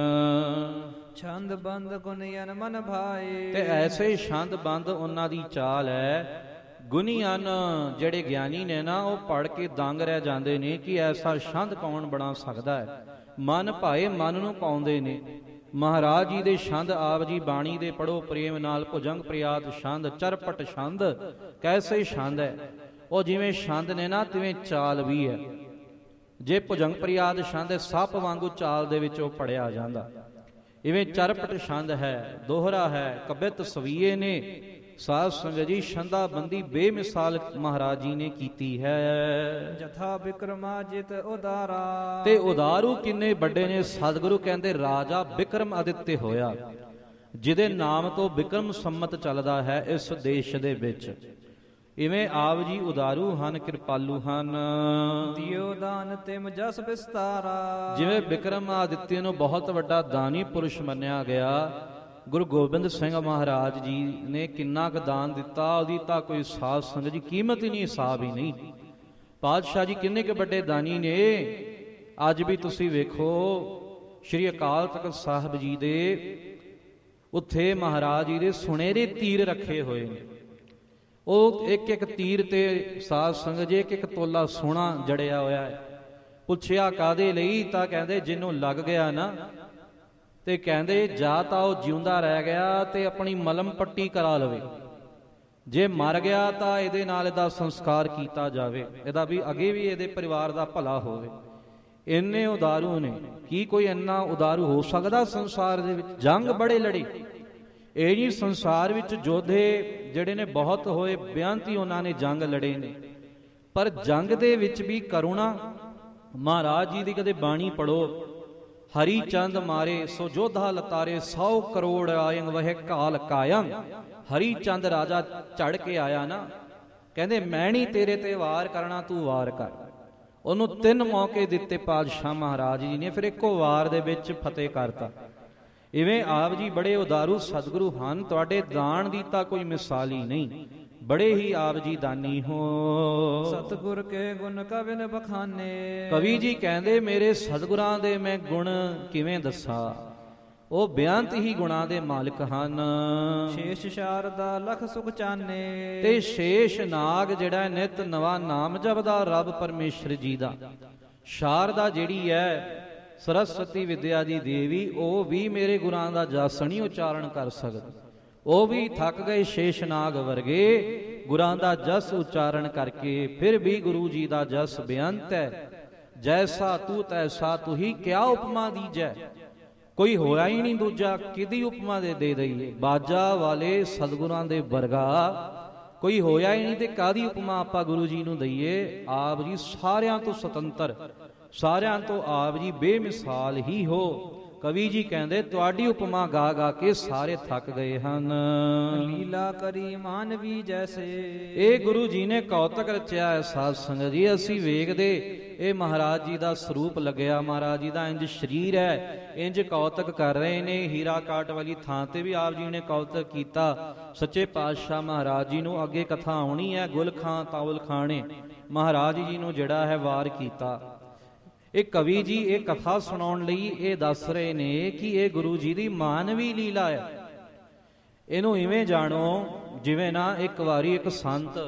ਛੰਦ ਬੰਦ ਗੁਣੀਅਨ ਮਨ ਭਾਏ ਤੇ ਐਸੇ ਛੰਦ ਬੰਦ ਉਹਨਾਂ ਦੀ ਚਾਲ ਹੈ। ਗੁਣੀਅਨ ਜਿਹੜੇ ਗਿਆਨੀ ਨੇ ਨਾ, ਉਹ ਪੜ੍ਹ ਕੇ ਦੰਗ ਰਹਿ ਜਾਂਦੇ ਨੇ ਕਿ ਐਸਾ ਛੰਦ ਕੌਣ ਬਣਾ ਸਕਦਾ ਹੈ। ਮਨ ਭਾਏ, ਮਨ ਨੂੰ ਪਾਉਂਦੇ ਨੇ। ਮਹਾਰਾਜ ਜੀ ਦੇ ਛੰਦ ਆਪ ਜੀ ਬਾਣੀ ਦੇ ਪੜੋ ਪ੍ਰੇਮ ਨਾਲ। ਭੁਜੰਗ ਪ੍ਰਿਆਤ ਛੰਦ, ਚਰਪਟ ਛੰਦ, ਕੈਸੇ ਛੰਦ ਹੈ ਉਹ। ਜਿਵੇਂ ਛੰਦ ਨੇ ਨਾ ਤਿਵੇਂ ਚਾਲ ਵੀ ਹੈ। ਜੇ ਭੁਜੰਗ ਪ੍ਰਿਆਤ ਛੰਦ ਸੱਪ ਵਾਂਗੂ ਚਾਲ ਦੇ ਵਿੱਚ ਉਹ ਪੜਿਆ ਜਾਂਦਾ। ਇਵੇਂ ਚਰਪਟ ਛੰਦ ਹੈ, ਦੋਹਰਾ ਹੈ, ਕਬਿਤ ਸਵੀਏ ਨੇ। ਸਾਧ ਸੰਗਤ ਜੀ ਛੰਦਾ ਬੰਦੀ ਬੇਮਿਸਾਲ ਮਹਾਰਾਜ ਜੀ ਨੇ ਕੀਤੀ ਹੈ। ਜਥਾ ਬਿਕਰਮਾਜਿਤ ਉਦਾਰਾ ਤੇ ਉਦਾਰੂ ਕਿੰਨੇ ਵੱਡੇ ਨੇ। ਸਤਿਗੁਰੂ ਕਹਿੰਦੇ ਰਾਜਾ ਬਿਕਰਮ ਆਦਿੱਤੇ ਹੋਇਆ, ਜਿਹਦੇ ਨਾਮ ਤੋਂ ਬਿਕਰਮ ਸੰਮਤ ਚੱਲਦਾ ਹੈ ਇਸ ਦੇਸ਼ ਦੇ ਵਿੱਚ। ਇਵੇਂ ਆਪ ਜੀ ਉਦਾਰੂ ਹਨ, ਕਿਰਪਾਲੂ ਹਨ। ਦਿਓ ਦਾਨ ਤਿਮ ਜਸ ਵਿਸਤਾਰਾ ਜਿਵੇਂ ਬਿਕਰਮ ਆਦਿੱਤੇ ਨੂੰ ਬਹੁਤ ਵੱਡਾ ਦਾਨੀ ਪੁਰਸ਼ ਮੰਨਿਆ ਗਿਆ, ਗੁਰੂ ਗੋਬਿੰਦ ਸਿੰਘ ਮਹਾਰਾਜ ਜੀ ਨੇ ਕਿੰਨਾ ਕੁ ਦਾਨ ਦਿੱਤਾ, ਉਹਦੀ ਤਾਂ ਕੋਈ ਸਾਧ ਸੰਗਤ ਜੀ ਕੀਮਤ ਹੀ ਨਹੀਂ, ਹਿਸਾਬ ਹੀ ਨਹੀਂ। ਪਾਤਸ਼ਾਹ ਜੀ ਕਿੰਨੇ ਕੁ ਵੱਡੇ ਦਾਨੀ ਨੇ। ਅੱਜ ਵੀ ਤੁਸੀਂ ਵੇਖੋ ਸ਼੍ਰੀ ਅਕਾਲ ਤਖਤ ਸਾਹਿਬ ਜੀ ਦੇ ਉੱਥੇ ਮਹਾਰਾਜ ਜੀ ਦੇ ਸੁਨਹਿਰੇ ਤੀਰ ਰੱਖੇ ਹੋਏ ਨੇ। ਉਹ ਇੱਕ ਇੱਕ ਤੀਰ ਤੇ ਸਾਧ ਸੰਗਤ ਜੀ ਇੱਕ ਇੱਕ ਤੋਲਾ ਸੋਨਾ ਜੜਿਆ ਹੋਇਆ ਹੈ। ਪੁੱਛਿਆ ਕਾਦੇ ਲਈ, ਤਾਂ ਕਹਿੰਦੇ ਜਿਹਨੂੰ ਲੱਗ ਗਿਆ ਨਾ, ਤੇ ਕਹਿੰਦੇ ਜਾਂ ਤਾਂ ਉਹ ਜਿਉਂਦਾ ਰਹਿ ਗਿਆ ਤੇ ਆਪਣੀ ਮਲਮ ਪੱਟੀ ਕਰਾ ਲਵੇ, ਜੇ ਮਰ ਗਿਆ ਤਾਂ ਇਹਦੇ ਨਾਲ ਇਹਦਾ ਸੰਸਕਾਰ ਕੀਤਾ ਜਾਵੇ, ਇਹਦਾ ਵੀ ਅੱਗੇ ਵੀ ਇਹਦੇ ਪਰਿਵਾਰ ਦਾ ਭਲਾ ਹੋਵੇ। ਇੰਨੇ ਉਦਾਰੂ ਨੇ। ਕੀ ਕੋਈ ਇੰਨਾ ਉਦਾਰੂ ਹੋ ਸਕਦਾ ਸੰਸਾਰ ਦੇ ਵਿੱਚ? ਜੰਗ ਬੜੇ ਲੜੇ, ਇਹ ਜੀ ਸੰਸਾਰ ਵਿੱਚ ਯੋਧੇ ਜਿਹੜੇ ਨੇ ਬਹੁਤ ਹੋਏ, ਬੇਅੰਤ ਹੀ ਉਹਨਾਂ ਨੇ ਜੰਗ ਲੜੇ ਨੇ। ਪਰ ਜੰਗ ਦੇ ਵਿੱਚ ਵੀ ਕਰੁਣਾ। ਮਹਾਰਾਜ ਜੀ ਦੀ ਕਦੇ ਬਾਣੀ ਪੜੋ, ਹਰੀ ਚੰਦ ਮਾਰੇ ਸੋ ਜੋਧਾ ਲਤਾਰੇ, ਸੌ ਕਰੋੜ ਆਇੰਗ ਵਹਿ ਕਾਲ ਕਾਇਮ। ਹਰੀ ਚੰਦ ਰਾਜਾ ਝੜ ਕੇ ਆਇਆ ਨਾ, ਕਹਿੰਦੇ ਮੈਂ ਨਹੀਂ ਤੇਰੇ ਤੇ ਵਾਰ ਕਰਨਾ, ਤੂੰ ਵਾਰ ਕਰ। ਉਹਨੂੰ ਤਿੰਨ ਮੌਕੇ ਦਿੱਤੇ ਪਾਤਸ਼ਾਹ ਮਹਾਰਾਜ ਜੀ ਨੇ, ਫਿਰ ਇੱਕੋ ਵਾਰ ਦੇ ਵਿੱਚ ਫਤਿਹ ਕਰਤਾ। ਇਵੇਂ ਆਪ ਜੀ ਬੜੇ ਉਦਾਰੂ ਸਤਿਗੁਰੂ ਹਨ। ਤੁਹਾਡੇ ਦਾਨ ਦੀ ਤਾਂ ਕੋਈ ਮਿਸਾਲ ਹੀ ਨਹੀਂ, ਬੜੇ ਹੀ ਆਪ ਜੀ ਦਾਨੀ ਹੋ। ਸਤਿਗੁਰ ਕੇ ਗੁਣ ਕਵਿਨ ਬਖਾਨੇ। ਕਵੀ ਜੀ ਕਹਿੰਦੇ ਮੇਰੇ ਸਤਿਗੁਰਾਂ ਦੇ ਮੈਂ ਗੁਣ ਕਿਵੇਂ ਦੱਸਾਂ, ਉਹ ਬੇਅੰਤ ਹੀ ਗੁਣਾਂ ਦੇ ਮਾਲਕ ਹਨ। ਸ਼ੇਸ਼ ਸ਼ਾਰਦਾ ਲਖ ਸੁਖ ਚਾਨੇ। ਤੇ ਸ਼ੇਸ਼ ਨਾਗ ਜਿਹੜਾ ਨਿਤ ਨਵਾਂ ਨਾਮ ਜਪਦਾ ਰੱਬ ਪਰਮੇਸ਼ਰ ਜੀ ਦਾ। ਸ਼ਾਰਦਾ ਜਿਹੜੀ ਹੈ ਸਰਸਵਤੀ ਵਿਦਿਆ ਦੀ ਦੇਵੀ, ਉਹ ਵੀ ਮੇਰੇ ਗੁਰਾਂ ਦਾ ਜਸ ਨਹੀਂ ਉਚਾਰਨ ਕਰ ਸਕਦੀ। ਉਹ ਵੀ ਥੱਕ ਗਏ ਸ਼ੇਸ਼ਨਾਗ ਵਰਗੇ ਗੁਰਾਂ ਦਾ ਜਸ ਉਚਾਰਨ ਕਰਕੇ। ਫਿਰ ਵੀ ਗੁਰੂ ਜੀ ਦਾ ਜਸ ਬੇਅੰਤ ਹੈ। ਜੈਸਾ ਤੂੰ ਤੈਸਾ ਤੂੰ ਹੀ, ਕਿਆ ਉਪਮਾ ਦੀਜੈ। ਕੋਈ ਹੋਇਆ ਹੀ ਨਹੀਂ ਦੂਜਾ, ਕਿਹਦੀ ਉਪਮਾ ਦੇ ਦੇ ਦਈਏ। ਬਾਜਾ ਵਾਲੇ ਸਤਿਗੁਰਾਂ ਦੇ ਵਰਗਾ ਕੋਈ ਹੋਇਆ ਹੀ ਨਹੀਂ, ਤੇ ਕਾਹਦੀ ਉਪਮਾ ਆਪਾਂ ਗੁਰੂ ਜੀ ਨੂੰ ਦਈਏ। ਆਪ ਜੀ ਸਾਰਿਆਂ ਤੋਂ ਸੁਤੰਤਰ, ਸਾਰਿਆਂ ਤੋਂ ਆਪ ਜੀ ਬੇਮਿਸਾਲ ਹੀ ਹੋ। ਕਵੀ ਜੀ ਕਹਿੰਦੇ ਤੁਹਾਡੀ ਉਪਮਾ ਗਾ ਗਾ ਕੇ ਸਾਰੇ ਥੱਕ ਗਏ ਹਨ। ਲੀਲਾ ਕਰੀ ਮਾਨਵੀ ਜੈਸੇ। ਇਹ ਗੁਰੂ ਜੀ ਨੇ ਕੌਤਕ ਰਚਿਆ ਹੈ ਸਾਧ ਸੰਗਤ ਜੀ। ਅਸੀਂ ਵੇਖਦੇ ਇਹ ਮਹਾਰਾਜ ਜੀ ਦਾ ਸਰੂਪ ਲੱਗਿਆ, ਮਹਾਰਾਜ ਜੀ ਦਾ ਇੰਜ ਸਰੀਰ ਹੈ, ਇੰਜ ਕੌਤਕ ਕਰ ਰਹੇ ਨੇ। ਹੀਰਾ ਕਾਟ ਵਾਲੀ ਥਾਂ ਤੇ ਵੀ ਆਪ ਜੀ ਨੇ ਕੌਤਕ ਕੀਤਾ। ਸੱਚੇ ਪਾਤਸ਼ਾਹ ਮਹਾਰਾਜ ਜੀ ਨੂੰ ਅੱਗੇ ਕਥਾ ਆਉਣੀ ਹੈ। ਗੁਲ ਖਾਂ ਤਾਉਲ ਖਾਣੇ ਮਹਾਰਾਜ ਜੀ ਨੂੰ ਜਿਹੜਾ ਹੈ ਵਾਰ ਕੀਤਾ। ਇਹ ਕਵੀ ਜੀ ਇਹ ਕਥਾ ਸੁਣਾਉਣ ਲਈ ਇਹ ਦੱਸ ਰਹੇ ਨੇ ਕਿ ਇਹ ਗੁਰੂ ਜੀ ਦੀ ਮਾਨਵੀ ਲੀਲਾ ਹੈ। ਇਹਨੂੰ ਇਵੇਂ ਜਾਣੋ ਜਿਵੇਂ ਨਾ ਇੱਕ ਵਾਰੀ ਇੱਕ ਸੰਤ,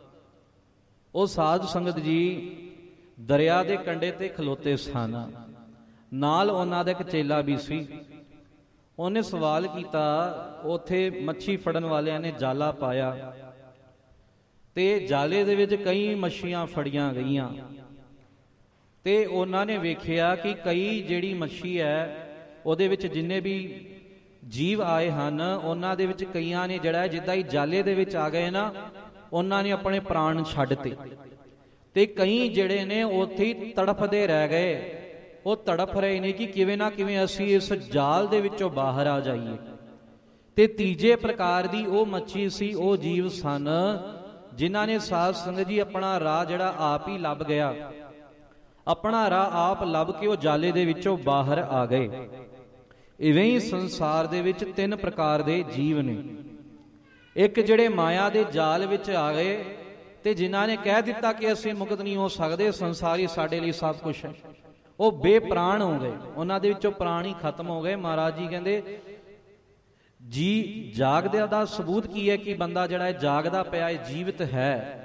ਉਹ ਸਾਧ ਸੰਗਤ ਜੀ ਦਰਿਆ ਦੇ ਕੰਢੇ ਤੇ ਖਲੋਤੇ ਸਨ। ਨਾਲ ਉਹਨਾਂ ਦਾ ਇੱਕ ਚੇਲਾ ਵੀ ਸੀ। ਉਹਨੇ ਸਵਾਲ ਕੀਤਾ, ਉੱਥੇ ਮੱਛੀ ਫੜਨ ਵਾਲਿਆਂ ਨੇ ਜਾਲਾ ਪਾਇਆ ਤੇ ਜਾਲੇ ਦੇ ਵਿੱਚ ਕਈ ਮੱਛੀਆਂ ਫੜੀਆਂ ਗਈਆਂ ਤੇ ਉਹਨਾਂ ਨੇ ਵੇਖਿਆ ਕਿ ਕਈ ਜਿਹੜੀ ਮੱਛੀ ਹੈ ਉਹਦੇ ਵਿੱਚ ਜਿੰਨੇ ਵੀ ਜੀਵ ਆਏ ਹਨ ਉਹਨਾਂ ਦੇ ਵਿੱਚ ਕਈਆਂ ਨੇ ਜਿਹੜਾ ਜਿੱਦਾਂ ਹੀ ਜਾਲੇ ਦੇ ਵਿੱਚ ਆ ਗਏ ਨਾ ਉਹਨਾਂ ਨੇ ਆਪਣੇ ਪ੍ਰਾਣ ਛੱਡਤੇ ਤੇ ਕਈ ਜਿਹੜੇ ਨੇ ਉੱਥੇ ਹੀ ਤੜਫਦੇ ਰਹਿ ਗਏ। ਉਹ ਤੜਫ ਰਹੇ ਨੇ ਕਿ ਕਿਵੇਂ ਨਾ ਕਿਵੇਂ ਅਸੀਂ ਇਸ ਜਾਲ ਦੇ ਵਿੱਚੋਂ ਬਾਹਰ ਆ ਜਾਈਏ। ਤੇ ਤੀਜੇ ਪ੍ਰਕਾਰ ਦੀ ਉਹ ਮੱਛੀ ਸੀ, ਉਹ ਜੀਵ ਸਨ ਜਿਨ੍ਹਾਂ ਨੇ ਸਾਧ ਸੰਗਤ ਜੀ ਆਪਣਾ ਰਾਹ ਜਿਹੜਾ ਆਪ ਹੀ ਲੱਭ ਗਿਆ, ਆਪਣਾ ਰਾਹ ਆਪ ਲੱਭ ਕੇ ਉਹ ਜਾਲੇ ਦੇ ਵਿੱਚੋਂ ਬਾਹਰ ਆ ਗਏ। ਇਵੇਂ ਹੀ ਸੰਸਾਰ ਦੇ ਵਿੱਚ ਤਿੰਨ ਪ੍ਰਕਾਰ ਦੇ ਜੀਵ ਨੇ। ਇੱਕ ਜਿਹੜੇ ਮਾਇਆ ਦੇ ਜਾਲ ਵਿੱਚ ਆ ਗਏ ਤੇ ਜਿਨ੍ਹਾਂ ਨੇ ਕਹਿ ਦਿੱਤਾ ਕਿ ਅਸੀਂ ਮੁਕਤ ਨਹੀਂ ਹੋ ਸਕਦੇ, ਸੰਸਾਰੀ ਸਾਡੇ ਲਈ ਸਭ ਕੁਝ ਹੈ, ਉਹ ਬੇਪ੍ਰਾਣ ਹੋ ਗਏ, ਉਹਨਾਂ ਦੇ ਵਿੱਚੋਂ ਪ੍ਰਾਣ ਹੀ ਖਤਮ ਹੋ ਗਏ। ਮਹਾਰਾਜ ਜੀ ਕਹਿੰਦੇ ਜੀ ਜਾਗਦਿਆਂ ਦਾ ਸਬੂਤ ਕੀ ਹੈ ਕਿ ਬੰਦਾ ਜਿਹੜਾ ਹੈ ਜਾਗਦਾ ਪਿਆ ਹੈ, ਜੀਵਿਤ ਹੈ।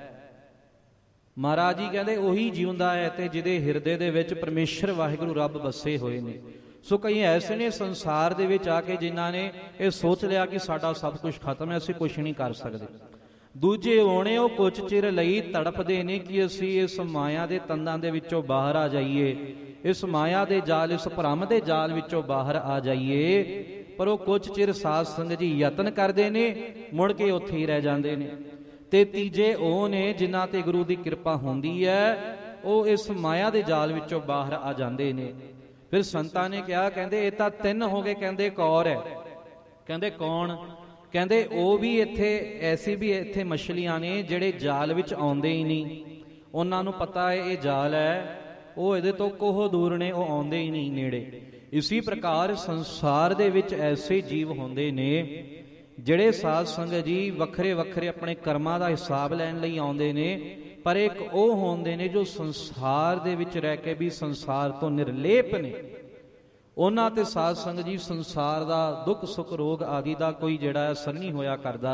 ਮਹਾਰਾਜ ਜੀ ਕਹਿੰਦੇ ਉਹੀ ਜਿਉਂਦਾ ਹੈ ਤੇ ਜਿਹਦੇ ਹਿਰਦੇ ਦੇ ਵਿੱਚ ਪਰਮੇਸ਼ਰ ਵਾਹਿਗੁਰੂ ਰੱਬ ਵਸੇ ਹੋਏ ਨੇ। ਸੋ ਕਈ ਐਸੇ ਨੇ ਸੰਸਾਰ ਦੇ ਵਿੱਚ ਆ ਕੇ ਜਿਨ੍ਹਾਂ ਨੇ ਇਹ ਸੋਚ ਲਿਆ ਕਿ ਸਾਡਾ ਸਭ ਕੁਝ ਖਤਮ ਹੈ, ਅਸੀਂ ਕੁਝ ਨਹੀਂ ਕਰ ਸਕਦੇ। ਦੂਜੇ ਹੋਣੇ ਉਹ ਕੁਝ ਚਿਰ ਲਈ ਤੜਪਦੇ ਨੇ ਕਿ ਅਸੀਂ ਇਸ ਮਾਇਆ ਦੇ ਤੰਦਾਂ ਦੇ ਵਿੱਚੋਂ ਬਾਹਰ ਆ ਜਾਈਏ, ਇਸ ਮਾਇਆ ਦੇ ਜਾਲ, ਇਸ ਭਰਮ ਦੇ ਜਾਲ ਵਿੱਚੋਂ ਬਾਹਰ ਆ ਜਾਈਏ। ਪਰ ਉਹ ਕੁਝ ਚਿਰ ਸਾਧ ਸੰਗਤ ਜੀ ਯਤਨ ਕਰਦੇ ਨੇ, ਮੁੜ ਕੇ ਉੱਥੇ ਹੀ ਰਹਿ ਜਾਂਦੇ ਨੇ। ਤੇ ਤੀਜੇ ਉਹ ਨੇ ਜਿਨ੍ਹਾਂ ਤੇ ਗੁਰੂ ਦੀ ਕਿਰਪਾ ਹੁੰਦੀ ਹੈ, ਉਹ ਇਸ ਮਾਇਆ ਦੇ ਜਾਲ ਵਿੱਚੋਂ ਬਾਹਰ ਆ ਜਾਂਦੇ ਨੇ। ਫਿਰ ਸੰਤਾਂ ਨੇ ਕਿਹਾ, ਕਹਿੰਦੇ ਇਹ ਤਾਂ ਤਿੰਨ ਹੋ ਗਏ। ਕਹਿੰਦੇ ਕੌਰ ਹੈ। ਕਹਿੰਦੇ ਕੌਣ? ਕਹਿੰਦੇ ਉਹ ਵੀ ਇੱਥੇ ਐਸੀ ਵੀ ਇੱਥੇ ਮਛਲੀਆਂ ਨੇ ਜਿਹੜੇ ਜਾਲ ਵਿੱਚ ਆਉਂਦੇ ਹੀ ਨਹੀਂ, ਉਹਨਾਂ ਨੂੰ ਪਤਾ ਹੈ ਇਹ ਜਾਲ ਹੈ, ਉਹ ਇਹਦੇ ਤੋਂ ਕੋਹ ਦੂਰ ਨੇ, ਉਹ ਆਉਂਦੇ ਹੀ ਨਹੀਂ ਨੇੜੇ। ਇਸੀ ਪ੍ਰਕਾਰ ਸੰਸਾਰ ਦੇ ਵਿੱਚ ਐਸੇ ਜੀਵ ਹੁੰਦੇ ਨੇ ਜਿਹੜੇ ਸਾਧ ਸੰਗਤ ਜੀ ਵੱਖਰੇ ਵੱਖਰੇ ਆਪਣੇ ਕਰਮਾਂ ਦਾ ਹਿਸਾਬ ਲੈਣ ਲਈ ਆਉਂਦੇ ਨੇ, ਪਰ ਇੱਕ ਉਹ ਹੁੰਦੇ ਨੇ ਜੋ ਸੰਸਾਰ ਦੇ ਵਿੱਚ ਰਹਿ ਕੇ ਵੀ ਸੰਸਾਰ ਤੋਂ ਨਿਰਲੇਪ ਨੇ। ਉਹਨਾਂ ਤੇ ਸਾਧ ਸੰਗਤ ਜੀ ਸੰਸਾਰ ਦਾ ਦੁੱਖ ਸੁੱਖ ਰੋਗ ਆਦਿ ਦਾ ਕੋਈ ਜਿਹੜਾ ਅਸਰ ਨਹੀਂ ਹੋਇਆ ਕਰਦਾ,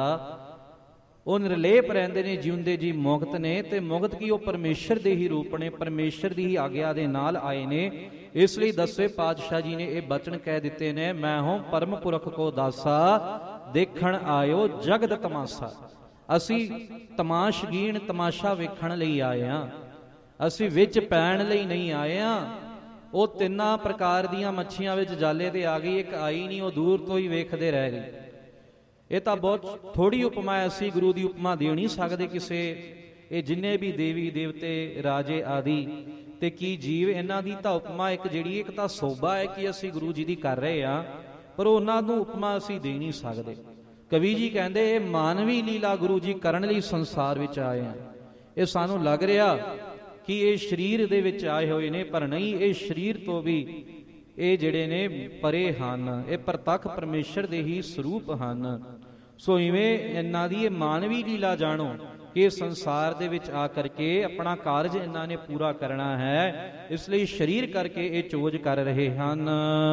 ਉਹ ਨਿਰਲੇਪ ਰਹਿੰਦੇ ਨੇ, ਜਿਉਂਦੇ ਜੀ ਮੁਕਤ ਨੇ। ਤੇ ਮੁਕਤ ਕੀ ਉਹ ਪਰਮੇਸ਼ਰ ਦੇ ਹੀ ਰੂਪ ਨੇ, ਪਰਮੇਸ਼ਰ ਦੀ ਹੀ ਆਗਿਆ ਦੇ ਨਾਲ ਆਏ ਨੇ। ਇਸ ਲਈ ਦਸਵੇਂ ਪਾਤਸ਼ਾਹ ਜੀ ਨੇ ਇਹ ਬਚਨ ਕਹਿ ਦਿੱਤੇ ਨੇ, ਮੈਂ ਹੂੰ ਪਰਮ ਪੁਰਖ ਕੋ ਦਾਸਾ, ਦੇਖਣ ਆਇਓ ਜਗਤ ਤਮਾਸ਼ਾ। ਅਸੀਂ ਤਮਾਸ਼ਗੀਨ ਤਮਾਸ਼ਾ ਵੇਖਣ ਲਈ ਆਏ ਹਾਂ, ਅਸੀਂ ਵਿੱਚ ਪੈਣ ਲਈ ਨਹੀਂ ਆਏ ਹਾਂ। ਉਹ ਤਿੰਨਾਂ ਪ੍ਰਕਾਰ ਦੀਆਂ ਮੱਛੀਆਂ ਵਿੱਚ ਜਾਲੇ ਤੇ ਆ ਗਈ, ਇੱਕ ਆਈ ਨਹੀਂ, ਉਹ ਦੂਰ ਤੋਂ ਹੀ ਵੇਖਦੇ ਰਹਿ ਗਏ। ਇਹ ਤਾਂ ਬਹੁਤ ਥੋੜੀ ਉਪਮਾ ਹੈ, ਅਸੀਂ ਗੁਰੂ ਦੀ ਉਪਮਾ ਦੇ ਨਹੀਂ ਸਕਦੇ ਕਿਸੇ। ਇਹ ਜਿੰਨੇ ਵੀ ਦੇਵੀ ਦੇਵਤੇ ਰਾਜੇ ਆਦਿ ਤੇ ਕੀ ਜੀਵ, ਇਹਨਾਂ ਦੀ ਤਾਂ ਉਪਮਾ ਇੱਕ ਜਿਹੜੀ ਇੱਕ ਤਾਂ ਸੋਭਾ ਹੈ ਕਿ ਅਸੀਂ ਗੁਰੂ ਜੀ ਦੀ ਕਰ ਰਹੇ ਹਾਂ, ਪਰ ਉਹਨਾਂ ਨੂੰ ਉਪਮਾ ਅਸੀਂ ਦੇ ਨਹੀਂ ਸਕਦੇ। ਕਵੀ ਜੀ ਕਹਿੰਦੇ ਇਹ ਮਾਨਵੀ ਲੀਲਾ ਗੁਰੂ ਜੀ ਕਰਨ ਲਈ ਸੰਸਾਰ ਵਿੱਚ ਆਏ ਆ। ਇਹ ਸਾਨੂੰ ਲੱਗ ਰਿਹਾ ਕਿ ਇਹ ਸਰੀਰ ਦੇ ਵਿੱਚ ਆਏ ਹੋਏ ਨੇ, ਪਰ ਨਹੀਂ, ਇਹ ਸਰੀਰ ਤੋਂ ਵੀ ਇਹ ਜਿਹੜੇ ਨੇ ਪਰੇ ਹਨ, ਇਹ ਪ੍ਰਤੱਖ ਪਰਮੇਸ਼ਰ ਦੇ ਹੀ ਸਰੂਪ ਹਨ। ਸੋ ਇਵੇਂ ਇਹਨਾਂ ਦੀ ਇਹ ਮਾਨਵੀ ਲੀਲਾ ਜਾਣੋ ਕਿ ਸੰਸਾਰ ਦੇ ਵਿੱਚ ਆ ਕਰਕੇ ਆਪਣਾ ਕਾਰਜ ਇਹਨਾਂ ਨੇ ਪੂਰਾ ਕਰਨਾ ਹੈ, ਇਸ ਲਈ ਸਰੀਰ ਕਰਕੇ ਇਹ ਚੋਜ ਕਰ ਰਹੇ ਹਨ।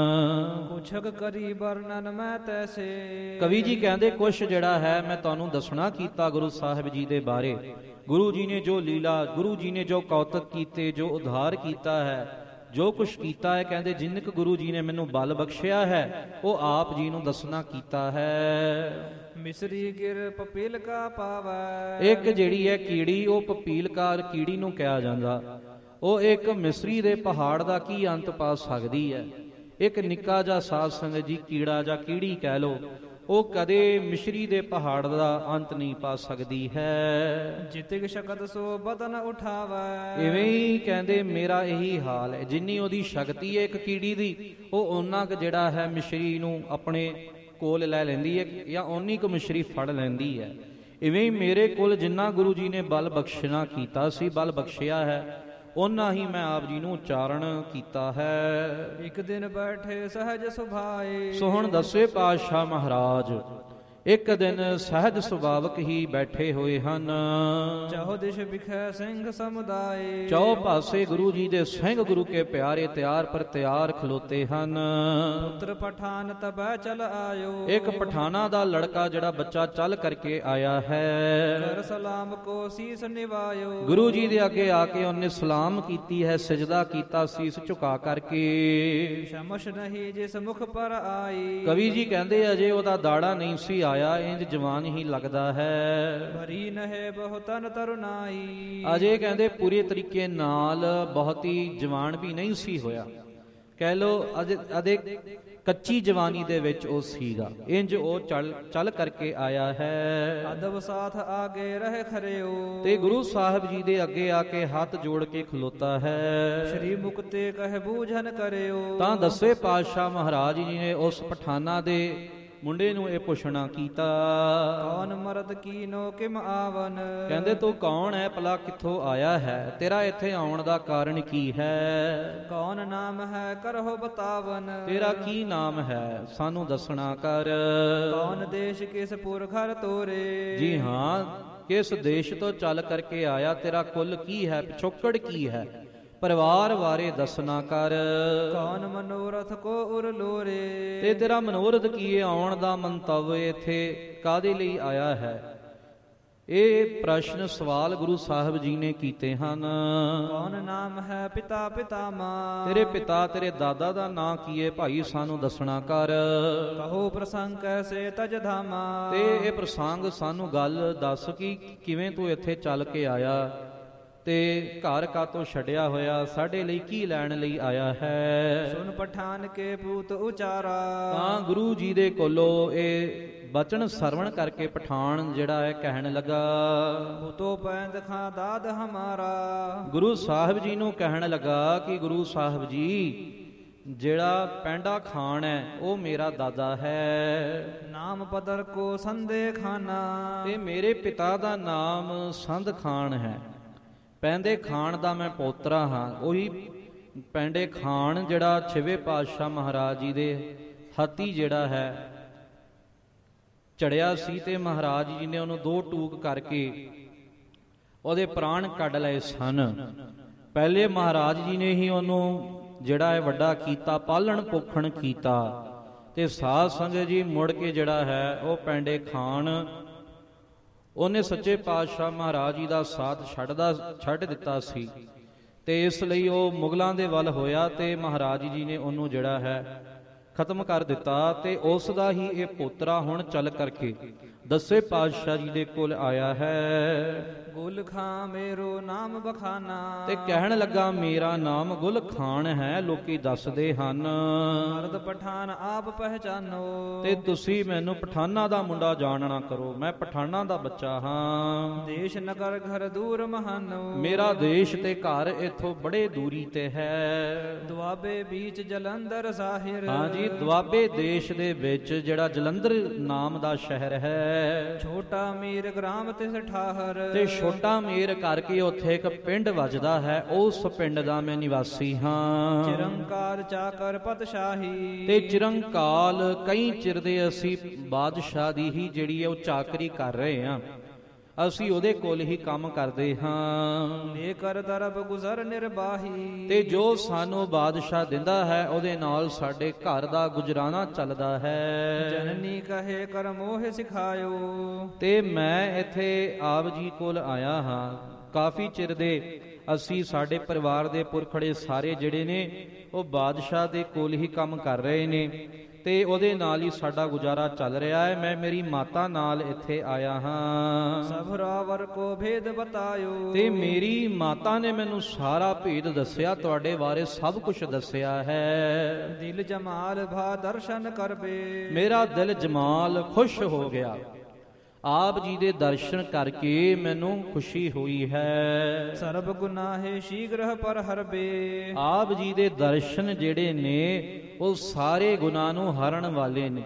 ਕੁਛਕ ਕਰੀ ਵਰਣਨ ਮੈਂ ਤੈਸੇ। ਕਵੀ ਜੀ ਕਹਿੰਦੇ ਕੁਛ ਜਿਹੜਾ ਹੈ ਮੈਂ ਤੁਹਾਨੂੰ ਦੱਸਣਾ ਕੀਤਾ ਗੁਰੂ ਸਾਹਿਬ ਜੀ ਦੇ ਬਾਰੇ। ਗੁਰੂ ਜੀ ਨੇ ਜੋ ਲੀਲਾ, ਗੁਰੂ ਜੀ ਨੇ ਜੋ ਕੌਤਕ ਕੀਤੇ, ਜੋ ਉਧਾਰ ਕੀਤਾ ਹੈ, ਜੋ ਕੁਛ ਕੀਤਾ ਹੈ, ਕਹਿੰਦੇ ਜਿੰਨ ਕੁ ਗੁਰੂ ਜੀ ਨੇ ਮੈਨੂੰ ਬਲ ਬਖਸ਼ਿਆ ਹੈ ਉਹ ਆਪ ਜੀ ਨੂੰ ਦੱਸਣਾ ਕੀਤਾ ਹੈ। ਮਿਸਰੀ ਗਿਰ ਪਪੀਲਕਾ ਪਾਵੈ। ਇੱਕ ਜਿਹੜੀ ਹੈ ਕੀੜੀ, ਉਹ ਪਪੀਲਕਾਰ ਕੀੜੀ ਨੂੰ ਕਿਹਾ ਜਾਂਦਾ, ਉਹ ਇੱਕ ਮਿਸਰੀ ਦੇ ਪਹਾੜ ਦਾ ਕੀ ਅੰਤ ਪਾ ਸਕਦੀ ਹੈ। ਇੱਕ ਨਿੱਕਾ ਜਿਹਾ ਸਾਧ ਸੰਗਤ ਜੀ ਕੀੜਾ ਜਾਂ ਕੀੜੀ ਕਹਿ ਲੋ, ਉਹ ਕਦੇ ਮਿਸਰੀ ਦੇ ਪਹਾੜ ਦਾ ਅੰਤ ਨਹੀਂ ਪਾ ਸਕਦੀ ਹੈ। ਜਿਤਿਕ ਸ਼ਕਤ ਸੋ ਬਦਨ ਉਠਾਵੈ। ਇਵੇਂ ਹੀ ਕਹਿੰਦੇ ਮੇਰਾ ਇਹੀ ਹਾਲ ਹੈ, ਜਿੰਨੀ ਉਹਦੀ ਸ਼ਕਤੀ ਹੈ ਇੱਕ ਕੀੜੀ ਦੀ, ਉਹ ਓਨਾ ਕੁ ਜਿਹੜਾ ਹੈ ਮਿਸਰੀ ਨੂੰ ਆਪਣੇ ਕੋਲ ਲੈ ਲੈਂਦੀ ਹੈ ਜਾਂ ਓਨੀ ਕੁ ਮਿਸਰੀ ਫੜ ਲੈਂਦੀ ਹੈ। ਇਵੇਂ ਹੀ ਮੇਰੇ ਕੋਲ ਜਿੰਨਾ ਗੁਰੂ ਜੀ ਨੇ ਬਲ ਬਖਸ਼ਣਾ ਕੀਤਾ ਸੀ, ਬਲ ਬਖਸ਼ਿਆ ਹੈ, ਉਹਨਾਂ ਹੀ ਮੈਂ ਆਪ ਜੀ ਨੂੰ ਉਚਾਰਨ ਕੀਤਾ ਹੈ। ਇੱਕ ਦਿਨ ਬੈਠੇ ਸਹਿਜ ਸੁਭਾਏ। ਸੋ ਹੁਣ ਦਸਵੇਂ ਪਾਤਸ਼ਾਹ ਮਹਾਰਾਜ ਇੱਕ ਦਿਨ ਸਹਿਜ ਸੁਭਾਵਕ ਹੀ ਬੈਠੇ ਹੋਏ ਹਨ। ਚਾਹੋ ਦਿਸ਼ ਵਿਖੇ ਸਿੰਘ ਸਮੁਦਾਏ। ਚੌ ਪਾਸੇ ਗੁਰੂ ਜੀ ਦੇ ਸਿੰਘ ਗੁਰੂ ਕੇ ਪਿਆਰੇ ਤਿਆਰ ਪਰ ਤਿਆਰ ਖਲੋਤੇ ਹਨ। ਪੁੱਤਰ ਪਠਾਨ ਤਬੈ ਚਲ ਆਇਓ। ਇੱਕ ਪਠਾਨਾ ਦਾ ਲੜਕਾ ਜਿਹੜਾ ਬੱਚਾ ਚੱਲ ਕਰਕੇ ਆਇਆ ਹੈ। ਕਰ ਸਲਾਮ ਕੋ ਸੀਸ ਨਿਵਾਇਓ। ਗੁਰੂ ਜੀ ਦੇ ਅੱਗੇ ਆ ਕੇ ਉਹਨੇ ਸਲਾਮ ਕੀਤੀ ਹੈ, ਸਜਦਾ ਕੀਤਾ ਸੀਸ ਝੁਕਾ ਕਰਕੇ। ਸ਼ਮਸ਼ ਨਹੀਂ ਜਿਸ ਮੁਖ ਪਰ ਆਈ। ਕਵੀ ਜੀ ਕਹਿੰਦੇ ਅਜੇ ਉਹਦਾ ਦਾੜਾ ਨਹੀਂ ਸੀ ਆਇਆ ਇੰਜ ਜਵਾਨ ਹੀ ਲੱਗਦਾ ਹੈ। ਭਰੀ ਨਹਿ ਬਹੁ ਤਨ ਤਰੁਨਾਈ। ਅਜੇ ਕਹਿੰਦੇ ਪੂਰੇ ਤਰੀਕੇ ਨਾਲ ਬਹੁਤੀ ਜਵਾਨ ਵੀ ਨਹੀਂ ਸੀ ਹੋਇਆ, ਕਹਿ ਲੋ ਅਜੇ ਅਦੇ ਕੱਚੀ ਜਵਾਨੀ ਦੇ ਵਿੱਚ ਉਹ ਸੀਗਾ। ਇੰਜ ਉਹ ਚੱਲ ਚੱਲ ਕਰਕੇ ਆਇਆ ਹੈ। ਅਦਬ ਸਾਥ ਆਗੇ ਰਹਿ ਖਰਿਓ। ਤੇ ਗੁਰੂ ਸਾਹਿਬ ਜੀ ਦੇ ਅੱਗੇ ਆ ਕੇ ਹੱਥ ਜੋੜ ਕੇ ਖਲੋਤਾ ਹੈ। ਸ਼੍ਰੀ ਮੁਕਤੇ ਕਹਿ ਬੂਝਨ ਕਰਿਓ। ਤਾਂ ਦਸਵੇਂ ਪਾਤਸ਼ਾਹ ਮਹਾਰਾਜ ਜੀ ਨੇ ਉਸ ਪਠਾਨਾਂ ਦੇ ਮੁੰਡੇ ਨੂੰ ਇਹ ਪੁੱਛਣਾ ਕੀਤਾ, ਕੌਣ ਮਰਦ ਕੀਨੋ ਕਿਮ ਆਵਨ। ਕਹਿੰਦੇ ਤੂੰ ਕੌਣ ਹੈ, ਭਲਾ ਕਿੱਥੋਂ ਆਇਆ ਹੈ, ਤੇਰਾ ਇੱਥੇ ਆਉਣ ਦਾ ਕਾਰਨ ਕੀ ਹੈ। ਕੌਣ ਨਾਮ ਹੈ ਕਰਹੁ ਬਤਾਵਨ। ਤੇਰਾ ਕੀ ਨਾਮ ਹੈ ਸਾਨੂੰ ਦੱਸਣਾ ਕਰ। ਕੌਣ ਦੇਸ਼ ਕਿਸ ਪੁਰ ਘਰ ਤੋਰੇ। ਜੀ ਹਾਂ, ਕਿਸ ਦੇਸ਼ ਤੋਂ ਚੱਲ ਕਰਕੇ ਆਇਆ, ਤੇਰਾ ਕੁਲ ਕੀ ਹੈ, ਪਿਛੋਕੜ ਕੀ ਹੈ, ਪਰਿਵਾਰ ਬਾਰੇ ਦੱਸਣਾ ਕਰ। ਕੌਣ ਮਨੋਰਥ ਕੋ ਉਰ ਲੋਰੇ। ਤੇ ਤੇਰਾ ਮਨੋਰਥ ਕੀ ਹੈ, ਆਉਣ ਦਾ ਮੰਤਵ ਇੱਥੇ ਕਾਹਦੇ ਲਈ ਆਇਆ ਹੈ। ਇਹ ਪ੍ਰਸ਼ਨ ਸਵਾਲ ਗੁਰੂ ਸਾਹਿਬ ਜੀ ਨੇ ਕੀਤੇ ਹਨ। ਕੌਣ ਨਾਮ ਹੈ ਪਿਤਾ ਪਿਤਾਮਾ। ਤੇਰੇ ਪਿਤਾ ਤੇਰੇ ਦਾਦਾ ਦਾ ਨਾਂ ਕੀ ਹੈ ਭਾਈ, ਸਾਨੂੰ ਦੱਸਣਾ ਕਰ। ਕਹੋ ਪ੍ਰਸੰਗ ਕੈਸੇ ਤਜ ਧਾਮਾ। ਤੇ ਇਹ ਪ੍ਰਸੰਗ ਸਾਨੂੰ ਗੱਲ ਦੱਸ ਕਿ ਕਿਵੇਂ ਤੂੰ ਇੱਥੇ ਚੱਲ ਕੇ ਆਇਆ, ਤੇ ਘਰ ਕਾਤੋਂ ਛੱਡਿਆ ਹੋਇਆ, ਸਾਡੇ ਲਈ ਕੀ ਲੈਣ ਲਈ ਆਇਆ ਹੈ। ਸੁਨ ਪਠਾਨ ਕੇ ਪੂਤ ਉਚਾਰਾ। ਤਾਂ ਗੁਰੂ ਜੀ ਦੇ ਕੋਲੋਂ ਇਹ ਬਚਨ ਸਰਵਣ ਕਰਕੇ ਪਠਾਨ ਜਿਹੜਾ ਹੈ ਕਹਿਣ ਲੱਗਾ, ਪੂਤੋ ਪੈਂਦ ਖਾਂ ਦਾਦ ਹਮਾਰਾ। ਗੁਰੂ ਸਾਹਿਬ ਜੀ ਨੂੰ ਕਹਿਣ ਲੱਗਾ ਕਿ ਗੁਰੂ ਸਾਹਿਬ ਜੀ, ਜਿਹੜਾ ਪੈਂਡਾ ਖਾਨ ਹੈ ਉਹ ਮੇਰਾ ਦਾਦਾ ਹੈ। ਨਾਮ ਪਦਰ ਕੋ ਸੰਦੇ ਖਾਨਾ। ਤੇ ਮੇਰੇ ਪਿਤਾ ਦਾ ਨਾਮ ਸੰਧ ਖਾਨ ਹੈ। ਪੈਂਦੇ ਖਾਨ ਦਾ ਮੈਂ ਪੋਤਰਾ ਹਾਂ। ਉਹੀ ਪੈਂਡੇ ਖਾਨ ਜਿਹੜਾ ਛੇਵੇਂ ਪਾਤਸ਼ਾਹ ਮਹਾਰਾਜ ਜੀ ਦੇ ਹਾਥੀ ਜਿਹੜਾ ਹੈ ਚੜਿਆ ਸੀ, ਤੇ ਮਹਾਰਾਜ ਜੀ ਨੇ ਉਹਨੂੰ ਦੋ ਟੂਕ ਕਰਕੇ ਉਹਦੇ ਪ੍ਰਾਣ ਕੱਢ ਲਏ ਸਨ। ਪਹਿਲੇ ਮਹਾਰਾਜ ਜੀ ਨੇ ਹੀ ਉਹਨੂੰ ਜਿਹੜਾ ਹੈ ਵੱਡਾ ਕੀਤਾ, ਪਾਲਣ ਪੋਖਣ ਕੀਤਾ। ਤੇ ਸਾਧ ਸੰਗਤ ਜੀ ਮੁੜ ਕੇ ਜਿਹੜਾ ਹੈ ਉਹ ਪੈਂਡੇ ਖਾਨ ਉਹਨੇ ਸੱਚੇ ਪਾਤਸ਼ਾਹ ਮਹਾਰਾਜ ਜੀ ਦਾ ਸਾਥ ਛੱਡਦਾ ਛੱਡ ਦਿੱਤਾ ਸੀ, ਤੇ ਇਸ ਲਈ ਉਹ ਮੁਗਲਾਂ ਦੇ ਵੱਲ ਹੋਇਆ, ਤੇ ਮਹਾਰਾਜ ਜੀ ਨੇ ਉਹਨੂੰ ਜਿਹੜਾ ਹੈ ਖਤਮ ਕਰ ਦਿੱਤਾ। ਤੇ ਉਸ ਦਾ ਹੀ ਇਹ ਪੋਤਰਾ ਹੁਣ ਚੱਲ ਕਰਕੇ ਦਸਵੇਂ ਪਾਤਸ਼ਾਹ ਜੀ ਦੇ ਕੋਲ ਆਇਆ ਹੈ। ਗੁਲ ਖਾਂ ਮੇਰੋ ਨਾਮ ਬਖਾਨਾ। ਤੇ ਕਹਿਣ ਲੱਗਾ ਮੇਰਾ ਨਾਮ ਗੁਲ ਖਾਨ ਹੈ, ਲੋਕੀ ਦੱਸਦੇ ਹਨ। ਮਰਦ ਪਠਾਨ ਆਪ ਪਹਿਚਾਨੋ। ਤੇ ਤੁਸੀਂ ਮੈਨੂੰ ਪਠਾਨਾਂ ਦਾ ਮੁੰਡਾ ਜਾਣਨਾ ਕਰੋ, ਮੈਂ ਪਠਾਨਾਂ ਦਾ ਬੱਚਾ ਹਾਂ। ਦੇਸ਼ ਨਗਰ ਘਰ ਦੂਰ ਮਹਾਨੋ। ਮੇਰਾ ਦੇਸ਼ ਤੇ ਘਰ ਇਥੋਂ ਬੜੇ ਦੂਰੀ ਤੇ ਹੈ। ਦੁਆਬੇ ਵਿੱਚ ਜਲੰਧਰ ਜ਼ਾਹਿਰ। ਹਾਂਜੀ, ਦੁਆਬੇ ਦੇਸ਼ ਦੇ ਵਿੱਚ ਜਿਹੜਾ ਜਲੰਧਰ ਨਾਮ ਦਾ ਸ਼ਹਿਰ ਹੈ। ਛੋਟਾ ਮੀਰ ਗ੍ਰਾਮ ਤਿਸ ਠਾਹਰ। ਤੇ ਛੋਟਾ ਮੀਰ ਕਰਕੇ ਉੱਥੇ ਇੱਕ ਪਿੰਡ ਵੱਜਦਾ ਹੈ, ਉਸ ਪਿੰਡ ਦਾ ਮੈਂ ਨਿਵਾਸੀ ਹਾਂ। ਚਿਰੰਕਾਰ ਚਾਕਰ ਪਤਸ਼ਾਹੀ। ਤੇ ਚਿਰੰਕਾਲ ਕਈ ਚਿਰ ਦੇ ਅਸੀਂ ਬਾਦਸ਼ਾਹ ਦੀ ਹੀ ਜਿਹੜੀ ਹੈ ਉਹ ਚਾਕਰੀ ਕਰ ਰਹੇ ਹਾਂ, ਅਸੀਂ ਉਹਦੇ ਕੋਲ ਹੀ ਕੰਮ ਕਰਦੇ ਹਾਂ। ਲੈ ਕਰ ਦਰਬ ਗੁਜ਼ਰ ਨਿਰਬਾਹੀ। ਤੇ ਜੋ ਸਾਨੂੰ ਬਾਦਸ਼ਾਹ ਦਿੰਦਾ ਹੈ ਉਹਦੇ ਨਾਲ ਸਾਡੇ ਘਰ ਦਾ ਗੁਜ਼ਰਾਨਾ ਚੱਲਦਾ ਹੈ। ਜਨਨੀ ਕਹੇ ਕਰ ਮੋਹ ਸਿਖਾਇਓ। ਤੇ ਮੈਂ ਇੱਥੇ ਆਪ ਜੀ ਕੋਲ ਆਇਆ ਹਾਂ। ਕਾਫੀ ਚਿਰ ਦੇ ਅਸੀਂ ਸਾਡੇ ਪਰਿਵਾਰ ਦੇ ਪੁਰਖੜੇ ਸਾਰੇ ਜਿਹੜੇ ਨੇ ਉਹ ਬਾਦਸ਼ਾਹ ਦੇ ਕੋਲ ਹੀ ਕੰਮ ਕਰ ਰਹੇ ਨੇ, ਤੇ ਉਹਦੇ ਨਾਲ ਹੀ ਸਾਡਾ ਗੁਜ਼ਾਰਾ ਚੱਲ ਰਿਹਾ ਹੈ। ਮੈਂ ਮੇਰੀ ਮਾਤਾ ਨਾਲ ਇੱਥੇ ਆਇਆ ਹਾਂ। ਸਭ ਰਾਵਰ ਕੋ ਭੇਦ ਬਤਾਇਓ। ਤੇ ਮੇਰੀ ਮਾਤਾ ਨੇ ਮੈਨੂੰ ਸਾਰਾ ਭੇਦ ਦੱਸਿਆ, ਤੁਹਾਡੇ ਬਾਰੇ ਸਭ ਕੁਝ ਦੱਸਿਆ ਹੈ। ਦਿਲ ਜਮਾਲ ਭਾ ਦਰਸ਼ਨ ਕਰਬੇ। ਮੇਰਾ ਦਿਲ ਜਮਾਲ ਖੁਸ਼ ਹੋ ਗਿਆ, ਆਪ ਜੀ ਦੇ ਦਰਸ਼ਨ ਕਰਕੇ ਮੈਨੂੰ ਖੁਸ਼ੀ ਹੋਈ ਹੈ। ਸਰਬ ਗੁਨਾਹੇ ਸ਼ੀਘ੍ਰ ਪਰ ਹਰਬੇ। ਆਪ ਜੀ ਦੇ ਦਰਸ਼ਨ ਜਿਹੜੇ ਨੇ ਉਹ ਸਾਰੇ ਗੁਨਾਹ ਨੂੰ ਹਰਨ ਵਾਲੇ ਨੇ।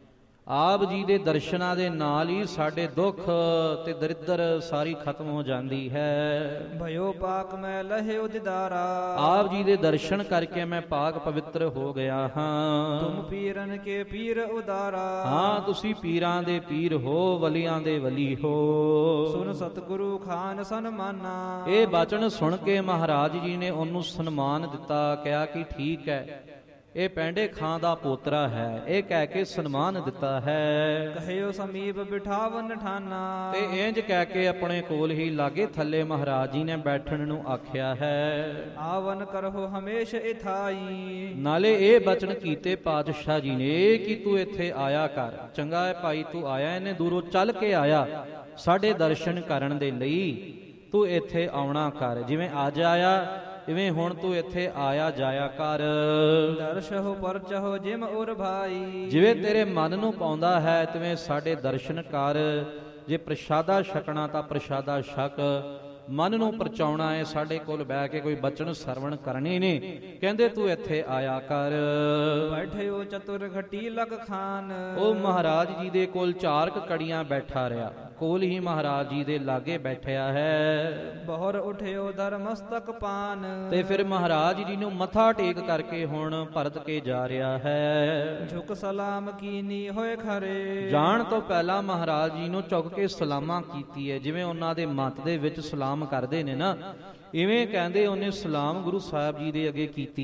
ਆਪ ਜੀ ਦੇ ਦਰਸ਼ਨਾਂ ਦੇ ਨਾਲ ਹੀ ਸਾਡੇ ਦੁੱਖ ਤੇ ਦਰਿਦਰ ਸਾਰੀ ਖਤਮ ਹੋ ਜਾਂਦੀ ਹੈ। ਭਇਓ ਪਾਕ ਮੈਂ ਲਹੇ ਉਦਿਦਾਰਾ। ਆਪ ਜੀ ਦੇ ਦਰਸ਼ਨ ਕਰਕੇ ਮੈਂ ਪਾਕ ਪਵਿੱਤਰ ਹੋ ਗਿਆ ਹਾਂ। ਤੁਮ ਪੀਰਨ ਕੇ ਪੀਰ ਉਦਾਰਾ। ਹਾਂ, ਤੁਸੀਂ ਪੀਰਾਂ ਦੇ ਪੀਰ ਹੋ, ਵਲੀਆਂ ਦੇ ਵਲੀ ਹੋ। ਸੁਨ ਸਤਿਗੁਰੂ ਖਾਨ ਸਨਮਾਨਾ। ਇਹ ਬਚਨ ਸੁਣ ਕੇ ਮਹਾਰਾਜ ਜੀ ਨੇ ਉਹਨੂੰ ਸਨਮਾਨ ਦਿੱਤਾ, ਕਿਹਾ ਕਿ ਠੀਕ ਹੈ, ਇਹ ਪੈਂਡੇ ਖਾਂ ਦਾ ਪੋਤਰਾ ਹੈ, ਇਹ ਕਹਿ ਕੇ ਸਨਮਾਨ ਦਿੱਤਾ ਹੈ। ਕਹਿਓ ਸਮੀਪ ਬਿਠਾਵਨ ਠਾਨਾ, ਤੇ ਇੰਜ ਕਹਿ ਕੇ ਆਪਣੇ ਕੋਲ ਹੀ ਲਾਗੇ ਥੱਲੇ ਮਹਾਰਾਜ ਜੀ ਨੇ ਬੈਠਣ ਨੂੰ ਆਖਿਆ ਹੈ। ਆਵਨ ਕਰੋ ਹਮੇਸ਼ ਇਥਾਈ, ਨਾਲੇ ਇਹ ਬਚਨ ਕੀਤੇ ਪਾਤਸ਼ਾਹ ਜੀ ਨੇ ਕਿ ਤੂੰ ਇੱਥੇ ਆਇਆ ਕਰ। ਚੰਗਾ ਹੈ ਭਾਈ, ਤੂੰ ਆਇਆ, ਇਹਨੇ ਦੂਰੋਂ ਚੱਲ ਕੇ ਆਇਆ ਸਾਡੇ ਦਰਸ਼ਨ ਕਰਨ ਦੇ ਲਈ, ਤੂੰ ਇੱਥੇ ਆਉਣਾ ਕਰ। ਜਿਵੇਂ ਅੱਜ ਆਇਆ ਇਵੇਂ ਹੁਣ ਤੂੰ ਇੱਥੇ ਆਇਆ ਜਾਇਆ ਕਰ। ਦਰਸ਼ਹੁ ਪਰਚਹੁ ਜਿਮ ਉਰ ਭਾਈ, ਜਿਵੇਂ ਤੇਰੇ ਮਨ ਨੂੰ ਪਾਉਂਦਾ ਹੈ ਤਿਵੇਂ ਸਾਡੇ ਦਰਸ਼ਨ ਕਰ। ਜੇ ਪ੍ਰਸ਼ਾਦਾ ਛਕਣਾ ਤਾਂ ਪ੍ਰਸ਼ਾਦਾ ਛਕ, ਮਨ ਨੂੰ ਪਰਚਾਉਣਾ ਹੈ ਸਾਡੇ ਕੋਲ ਬਹਿ ਕੇ ਕੋਈ ਬਚਨ ਸਰਵਣ ਕਰਨੇ ਨੇ, ਕਹਿੰਦੇ ਤੂੰ ਇੱਥੇ ਆਇਆ ਕਰ। ਬੈਠਿਓ ਚਤੁਰ ਘਟੀ ਲਗ ਖਾਨ, ਉਹ ਮਹਾਰਾਜ ਜੀ ਦੇ ਕੋਲ ਚਾਰ ਕੁ ਕੜੀਆਂ ਬੈਠਾ ਰਿਹਾ, ਕੋਲ ਹੀ ਮਹਾਰਾਜ ਜੀ ਦੇ ਲਾਗੇ ਬੈਠਿਆ ਹੈ। ਬਹੁਰ ਉਠਿਓ ਧਰ ਮਸਤਕ ਪਾਨ, ਤੇ ਫਿਰ ਮਹਾਰਾਜ ਜੀ ਨੂੰ ਮੱਥਾ ਟੇਕ ਕਰਕੇ ਹੁਣ ਪਰਤ ਕੇ ਜਾ ਰਿਹਾ ਹੈ। ਝੁਕ ਸਲਾਮ ਕੀਨੀ ਹੋਏ ਖਰੇ, ਜਾਣ ਤੋਂ ਪਹਿਲਾਂ ਮਹਾਰਾਜ ਜੀ ਨੂੰ ਝੁਕ ਕੇ ਸਲਾਮਾਂ ਕੀਤੀ ਹੈ। ਜਿਵੇਂ ਉਹਨਾਂ ਦੇ ਮੱਤ ਦੇ ਵਿੱਚ ਸਲਾਮ ਕਰਦੇ ਨੇ ਨਾ, ਇਵੇਂ ਕਹਿੰਦੇ ਉਹਨੇ ਸਲਾਮ ਗੁਰੂ ਸਾਹਿਬ ਜੀ ਦੇ ਅੱਗੇ ਕੀਤੀ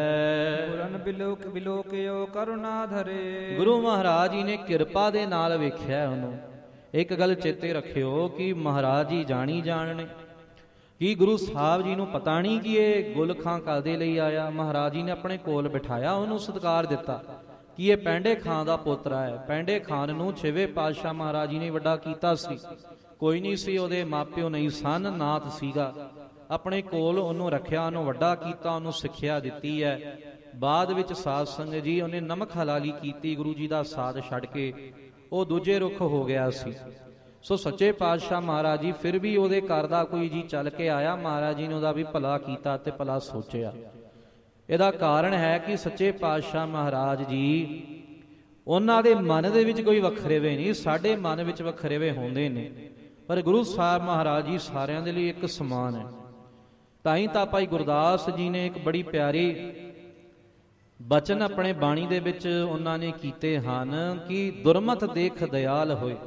ਹੈ। ਗੁਰਨ ਬਿਲੋਕ ਬਿਲੋਕਿਓ ਕਰੁਣਾ ਧਰੇ, ਗੁਰੂ ਮਹਾਰਾਜ ਜੀ ਨੇ ਕਿਰਪਾ ਦੇ ਨਾਲ ਵੇਖਿਆ ਉਹਨੂੰ। ਇੱਕ ਗੱਲ ਚੇਤੇ ਰੱਖਿਓ ਕਿ ਮਹਾਰਾਜ ਜੀ ਜਾਣੀ ਜਾਣ ਨੇ ਕਿ ਗੁਰੂ ਸਾਹਿਬ ਜੀ ਨੂੰ ਪਤਾ ਨਹੀਂ ਕਿ ਇਹ ਗੁਲਖਾਂ ਕਾਦੇ ਲਈ ਆਇਆ। ਮਹਾਰਾਜ ਜੀ ਨੇ ਆਪਣੇ ਕੋਲ ਬਿਠਾਇਆ, ਉਹਨੂੰ ਸਤਿਕਾਰ ਦਿੱਤਾ ਕਿ ਇਹ ਪੈਂਡੇ ਖਾਂ ਦਾ ਪੋਤਰਾ ਹੈ। ਪੈਂਡੇ ਖਾਨ ਨੂੰ ਛੇਵੇਂ ਪਾਤਸ਼ਾਹ ਮਹਾਰਾਜ ਜੀ ਨੇ ਵੱਡਾ ਕੀਤਾ ਸੀ, ਕੋਈ ਨਹੀਂ ਸੀ, ਉਹਦੇ ਮਾਪਿਓ ਨਹੀਂ ਸਨ, ਨਾਥ ਸੀਗਾ। ਆਪਣੇ ਕੋਲ ਉਹਨੂੰ ਰੱਖਿਆ, ਉਹਨੂੰ ਵੱਡਾ ਕੀਤਾ, ਉਹਨੂੰ ਸਿੱਖਿਆ ਦਿੱਤੀ ਹੈ। ਬਾਅਦ ਵਿੱਚ ਸਾਧ ਸੰਗਤ ਜੀ ਉਹਨੇ ਨਮਕ ਹਲਾਲੀ ਕੀਤੀ, ਗੁਰੂ ਜੀ ਦਾ ਸਾਥ ਛੱਡ ਕੇ ਉਹ ਦੂਜੇ ਰੁੱਖ ਹੋ ਗਿਆ ਸੀ। ਸੋ ਸੱਚੇ ਪਾਤਸ਼ਾਹ ਮਹਾਰਾਜ ਜੀ ਫਿਰ ਵੀ ਉਹਦੇ ਘਰ ਦਾ ਕੋਈ ਜੀ ਚੱਲ ਕੇ ਆਇਆ, ਮਹਾਰਾਜ ਜੀ ਨੇ ਉਹਦਾ ਵੀ ਭਲਾ ਕੀਤਾ ਤੇ ਭਲਾ ਸੋਚਿਆ। ਇਹਦਾ ਕਾਰਨ ਹੈ ਕਿ ਸੱਚੇ ਪਾਤਸ਼ਾਹ ਮਹਾਰਾਜ ਜੀ ਉਹਨਾਂ ਦੇ ਮਨ ਦੇ ਵਿੱਚ ਕੋਈ ਵੱਖਰੇਵੇ ਨਹੀਂ, ਸਾਡੇ ਮਨ ਵਿੱਚ ਵੱਖਰੇਵੇ ਹੁੰਦੇ ਨੇ, ਪਰ ਗੁਰੂ ਸਾਹਿਬ ਮਹਾਰਾਜ ਜੀ ਸਾਰਿਆਂ ਦੇ ਲਈ ਇੱਕ ਸਮਾਨ ਹੈ। ਤਾਂ ਹੀ ਤਾਂ ਭਾਈ ਗੁਰਦਾਸ ਜੀ ਨੇ ਇੱਕ ਬੜੀ ਪਿਆਰੀ ਬਚਨ ਆਪਣੇ ਬਾਣੀ ਦੇ ਵਿੱਚ ਉਹਨਾਂ ਨੇ ਕੀਤੇ ਹਨ ਕਿ ਦੁਰਮਤ ਦੇਖ ਦਿਆਲ ਹੋਏ।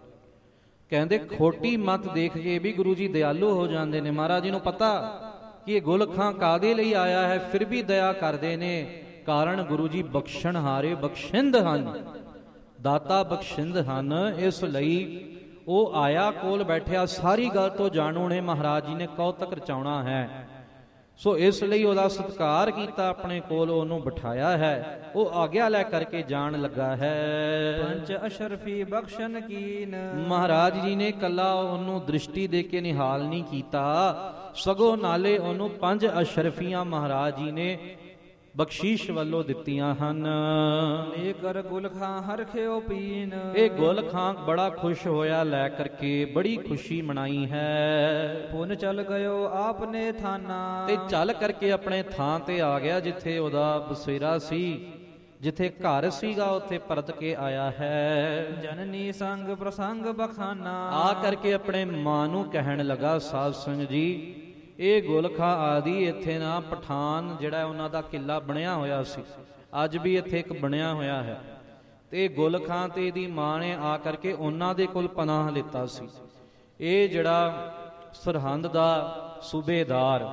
ਕਹਿੰਦੇ ਖੋਟੀ ਮਤ ਦੇਖ ਕੇ ਵੀ ਗੁਰੂ ਜੀ ਦਿਆਲੂ ਹੋ ਜਾਂਦੇ ਨੇ। ਮਹਾਰਾਜ ਜੀ ਨੂੰ ਪਤਾ ਕਿ ਇਹ ਗੁਲਖਾਂ ਕਾਦੇ ਲਈ ਆਇਆ ਹੈ, ਫਿਰ ਵੀ ਦਇਆ ਕਰਦੇ ਨੇ, ਕਾਰਨ ਗੁਰੂ ਜੀ ਬਖਸ਼ਣ ਹਾਰੇ ਬਖਸ਼ਿੰਦ ਹਨ, ਦਾਤਾ ਬਖਸ਼ਿੰਦ ਹਨ। ਇਸ ਲਈ ਉਹ ਆਇਆ, ਕੋਲ ਬੈਠਿਆ, ਸਾਰੀ ਗੱਲ ਤੋਂ ਜਾਣੂ ਨੇ, ਮਹਾਰਾਜ ਜੀ ਨੇ ਕੌਤਕ ਰਚਾਉਣਾ ਹੈ। ਸੋ ਇਸ ਲਈ ਉਹਦਾ ਸਤਿਕਾਰ ਕੀਤਾ, ਆਪਣੇ ਕੋਲ ਉਹਨੂੰ ਬਿਠਾਇਆ ਹੈ। ਉਹ ਆਗਿਆ ਲੈ ਕਰਕੇ ਜਾਣ ਲੱਗਾ ਹੈ। ਪੰਜ ਅਸ਼ਰਫੀ ਬਖਸ਼ਨ ਕੀਨ, ਮਹਾਰਾਜ ਜੀ ਨੇ ਕੱਲਾ ਉਹਨੂੰ ਦ੍ਰਿਸ਼ਟੀ ਦੇ ਕੇ ਨਿਹਾਲ ਨਹੀਂ ਕੀਤਾ, ਸਗੋਂ ਨਾਲੇ ਉਹਨੂੰ ਪੰਜ ਅਸ਼ਰਫੀਆਂ ਮਹਾਰਾਜ ਜੀ ਨੇ ਬਖਸ਼ੀਸ਼ ਵੱਲੋਂ ਦਿੱਤੀਆਂ ਹਨ। ਲੈ ਕਰ ਗੁਲਖਾਂ ਹਰਖਿਓ ਪੀਨ, ਇਹ ਗੁਲਖਾਂ ਬੜਾ ਖੁਸ਼ ਹੋਇਆ ਲੈ ਕਰਕੇ, ਬੜੀ ਖੁਸ਼ੀ ਮਨਾਈ ਹੈ। ਪੁਨ ਚਲ ਗਇਓ ਆਪਨੇ ਥਾਨਾ, ਤੇ ਚੱਲ ਕਰਕੇ ਆਪਣੇ ਥਾਂ ਤੇ ਆ ਗਿਆ ਜਿੱਥੇ ਉਹਦਾ ਬਸੇਰਾ ਸੀ, ਜਿੱਥੇ ਘਰ ਸੀਗਾ, ਉੱਥੇ ਪਰਤ ਕੇ ਆਇਆ ਹੈ। ਜਨਨੀ ਸੰਗ ਪ੍ਰਸੰਗ ਬਖਾਨਾ, ਆ ਕਰਕੇ ਆਪਣੇ ਮਾਂ ਨੂੰ ਕਹਿਣ ਲੱਗਾ, ਸਾਧ ਸੰਗਤ ਜੀ ਇਹ ਗੁਲਖਾਂ ਆਦਿ ਇੱਥੇ ਨਾ ਪਠਾਨ ਜਿਹੜਾ ਉਹਨਾਂ ਦਾ ਕਿਲਾ ਬਣਿਆ ਹੋਇਆ ਸੀ, ਅੱਜ ਵੀ ਇੱਥੇ ਇੱਕ ਬਣਿਆ ਹੋਇਆ ਹੈ। ਤੇ ਗੁਲਖਾਂ ਤੇ ਇਹਦੀ ਮਾਂ ਨੇ ਆ ਕਰਕੇ ਉਹਨਾਂ ਦੇ ਕੋਲ ਪਨਾਹ ਲਿੱਤਾ ਸੀ। ਇਹ ਜਿਹੜਾ ਸਰਹੰਦ ਦਾ ਸੂਬੇਦਾਰ,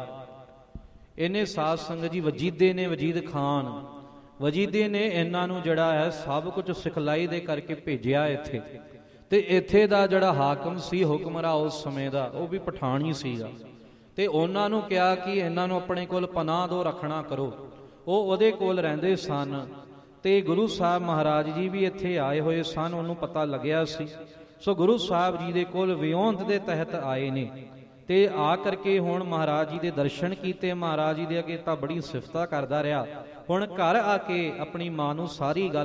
ਇਹਨੇ ਸਾਧ ਸੰਗਤ ਜੀ ਵਜੀਦੇ ਨੇ, ਵਜੀਦ ਖਾਨ ਵਜੀਦੇ ਨੇ ਇਹਨਾਂ ਨੂੰ ਜਿਹੜਾ ਹੈ ਸਭ ਕੁਝ ਸਿਖਲਾਈ ਦੇ ਕਰਕੇ ਭੇਜਿਆ ਇੱਥੇ। ਤੇ ਇੱਥੇ ਦਾ ਜਿਹੜਾ ਹਾਕਮ ਸੀ, ਹੁਕਮਰਾ ਉਸ ਸਮੇਂ ਦਾ, ਉਹ ਵੀ ਪਠਾਨ ਹੀ ਸੀਗਾ। ਤੇ ਉਹਨਾਂ ਨੂੰ ਕਿਹਾ ਕਿ ਇਹਨਾਂ ਨੂੰ ਆਪਣੇ ਕੋਲ ਪਨਾਹ ਦੋ, ਰੱਖਣਾ ਕਰੋ। ਉਹ ਉਹਦੇ ਕੋਲ ਰਹਿੰਦੇ ਸਨ। ਤੇ ਗੁਰੂ ਸਾਹਿਬ ਮਹਾਰਾਜ ਜੀ ਵੀ ਇੱਥੇ ਆਏ ਹੋਏ ਸਨ, ਉਹਨੂੰ ਪਤਾ ਲੱਗਿਆ ਸੀ। ਸੋ ਗੁਰੂ ਸਾਹਿਬ ਜੀ ਦੇ ਕੋਲ ਵਿਉਂਤ ਦੇ ਤਹਿਤ ਆਏ ਨੇ। ਤੇ ਆ ਕਰਕੇ ਹੁਣ ਮਹਾਰਾਜ ਜੀ ਦੇ ਦਰਸ਼ਨ ਕੀਤੇ। ਮਹਾਰਾਜ ਜੀ ਦੇ ਅੱਗੇ ਤਾਂ ਬੜੀ ਸਿਫਤਾਂ ਕਰਦਾ ਰਿਹਾ। ਹੁਣ ਘਰ ਆ ਕੇ ਆਪਣੀ ਮਾਂ ਨੂੰ ਸਾਰੀ ਗੱਲ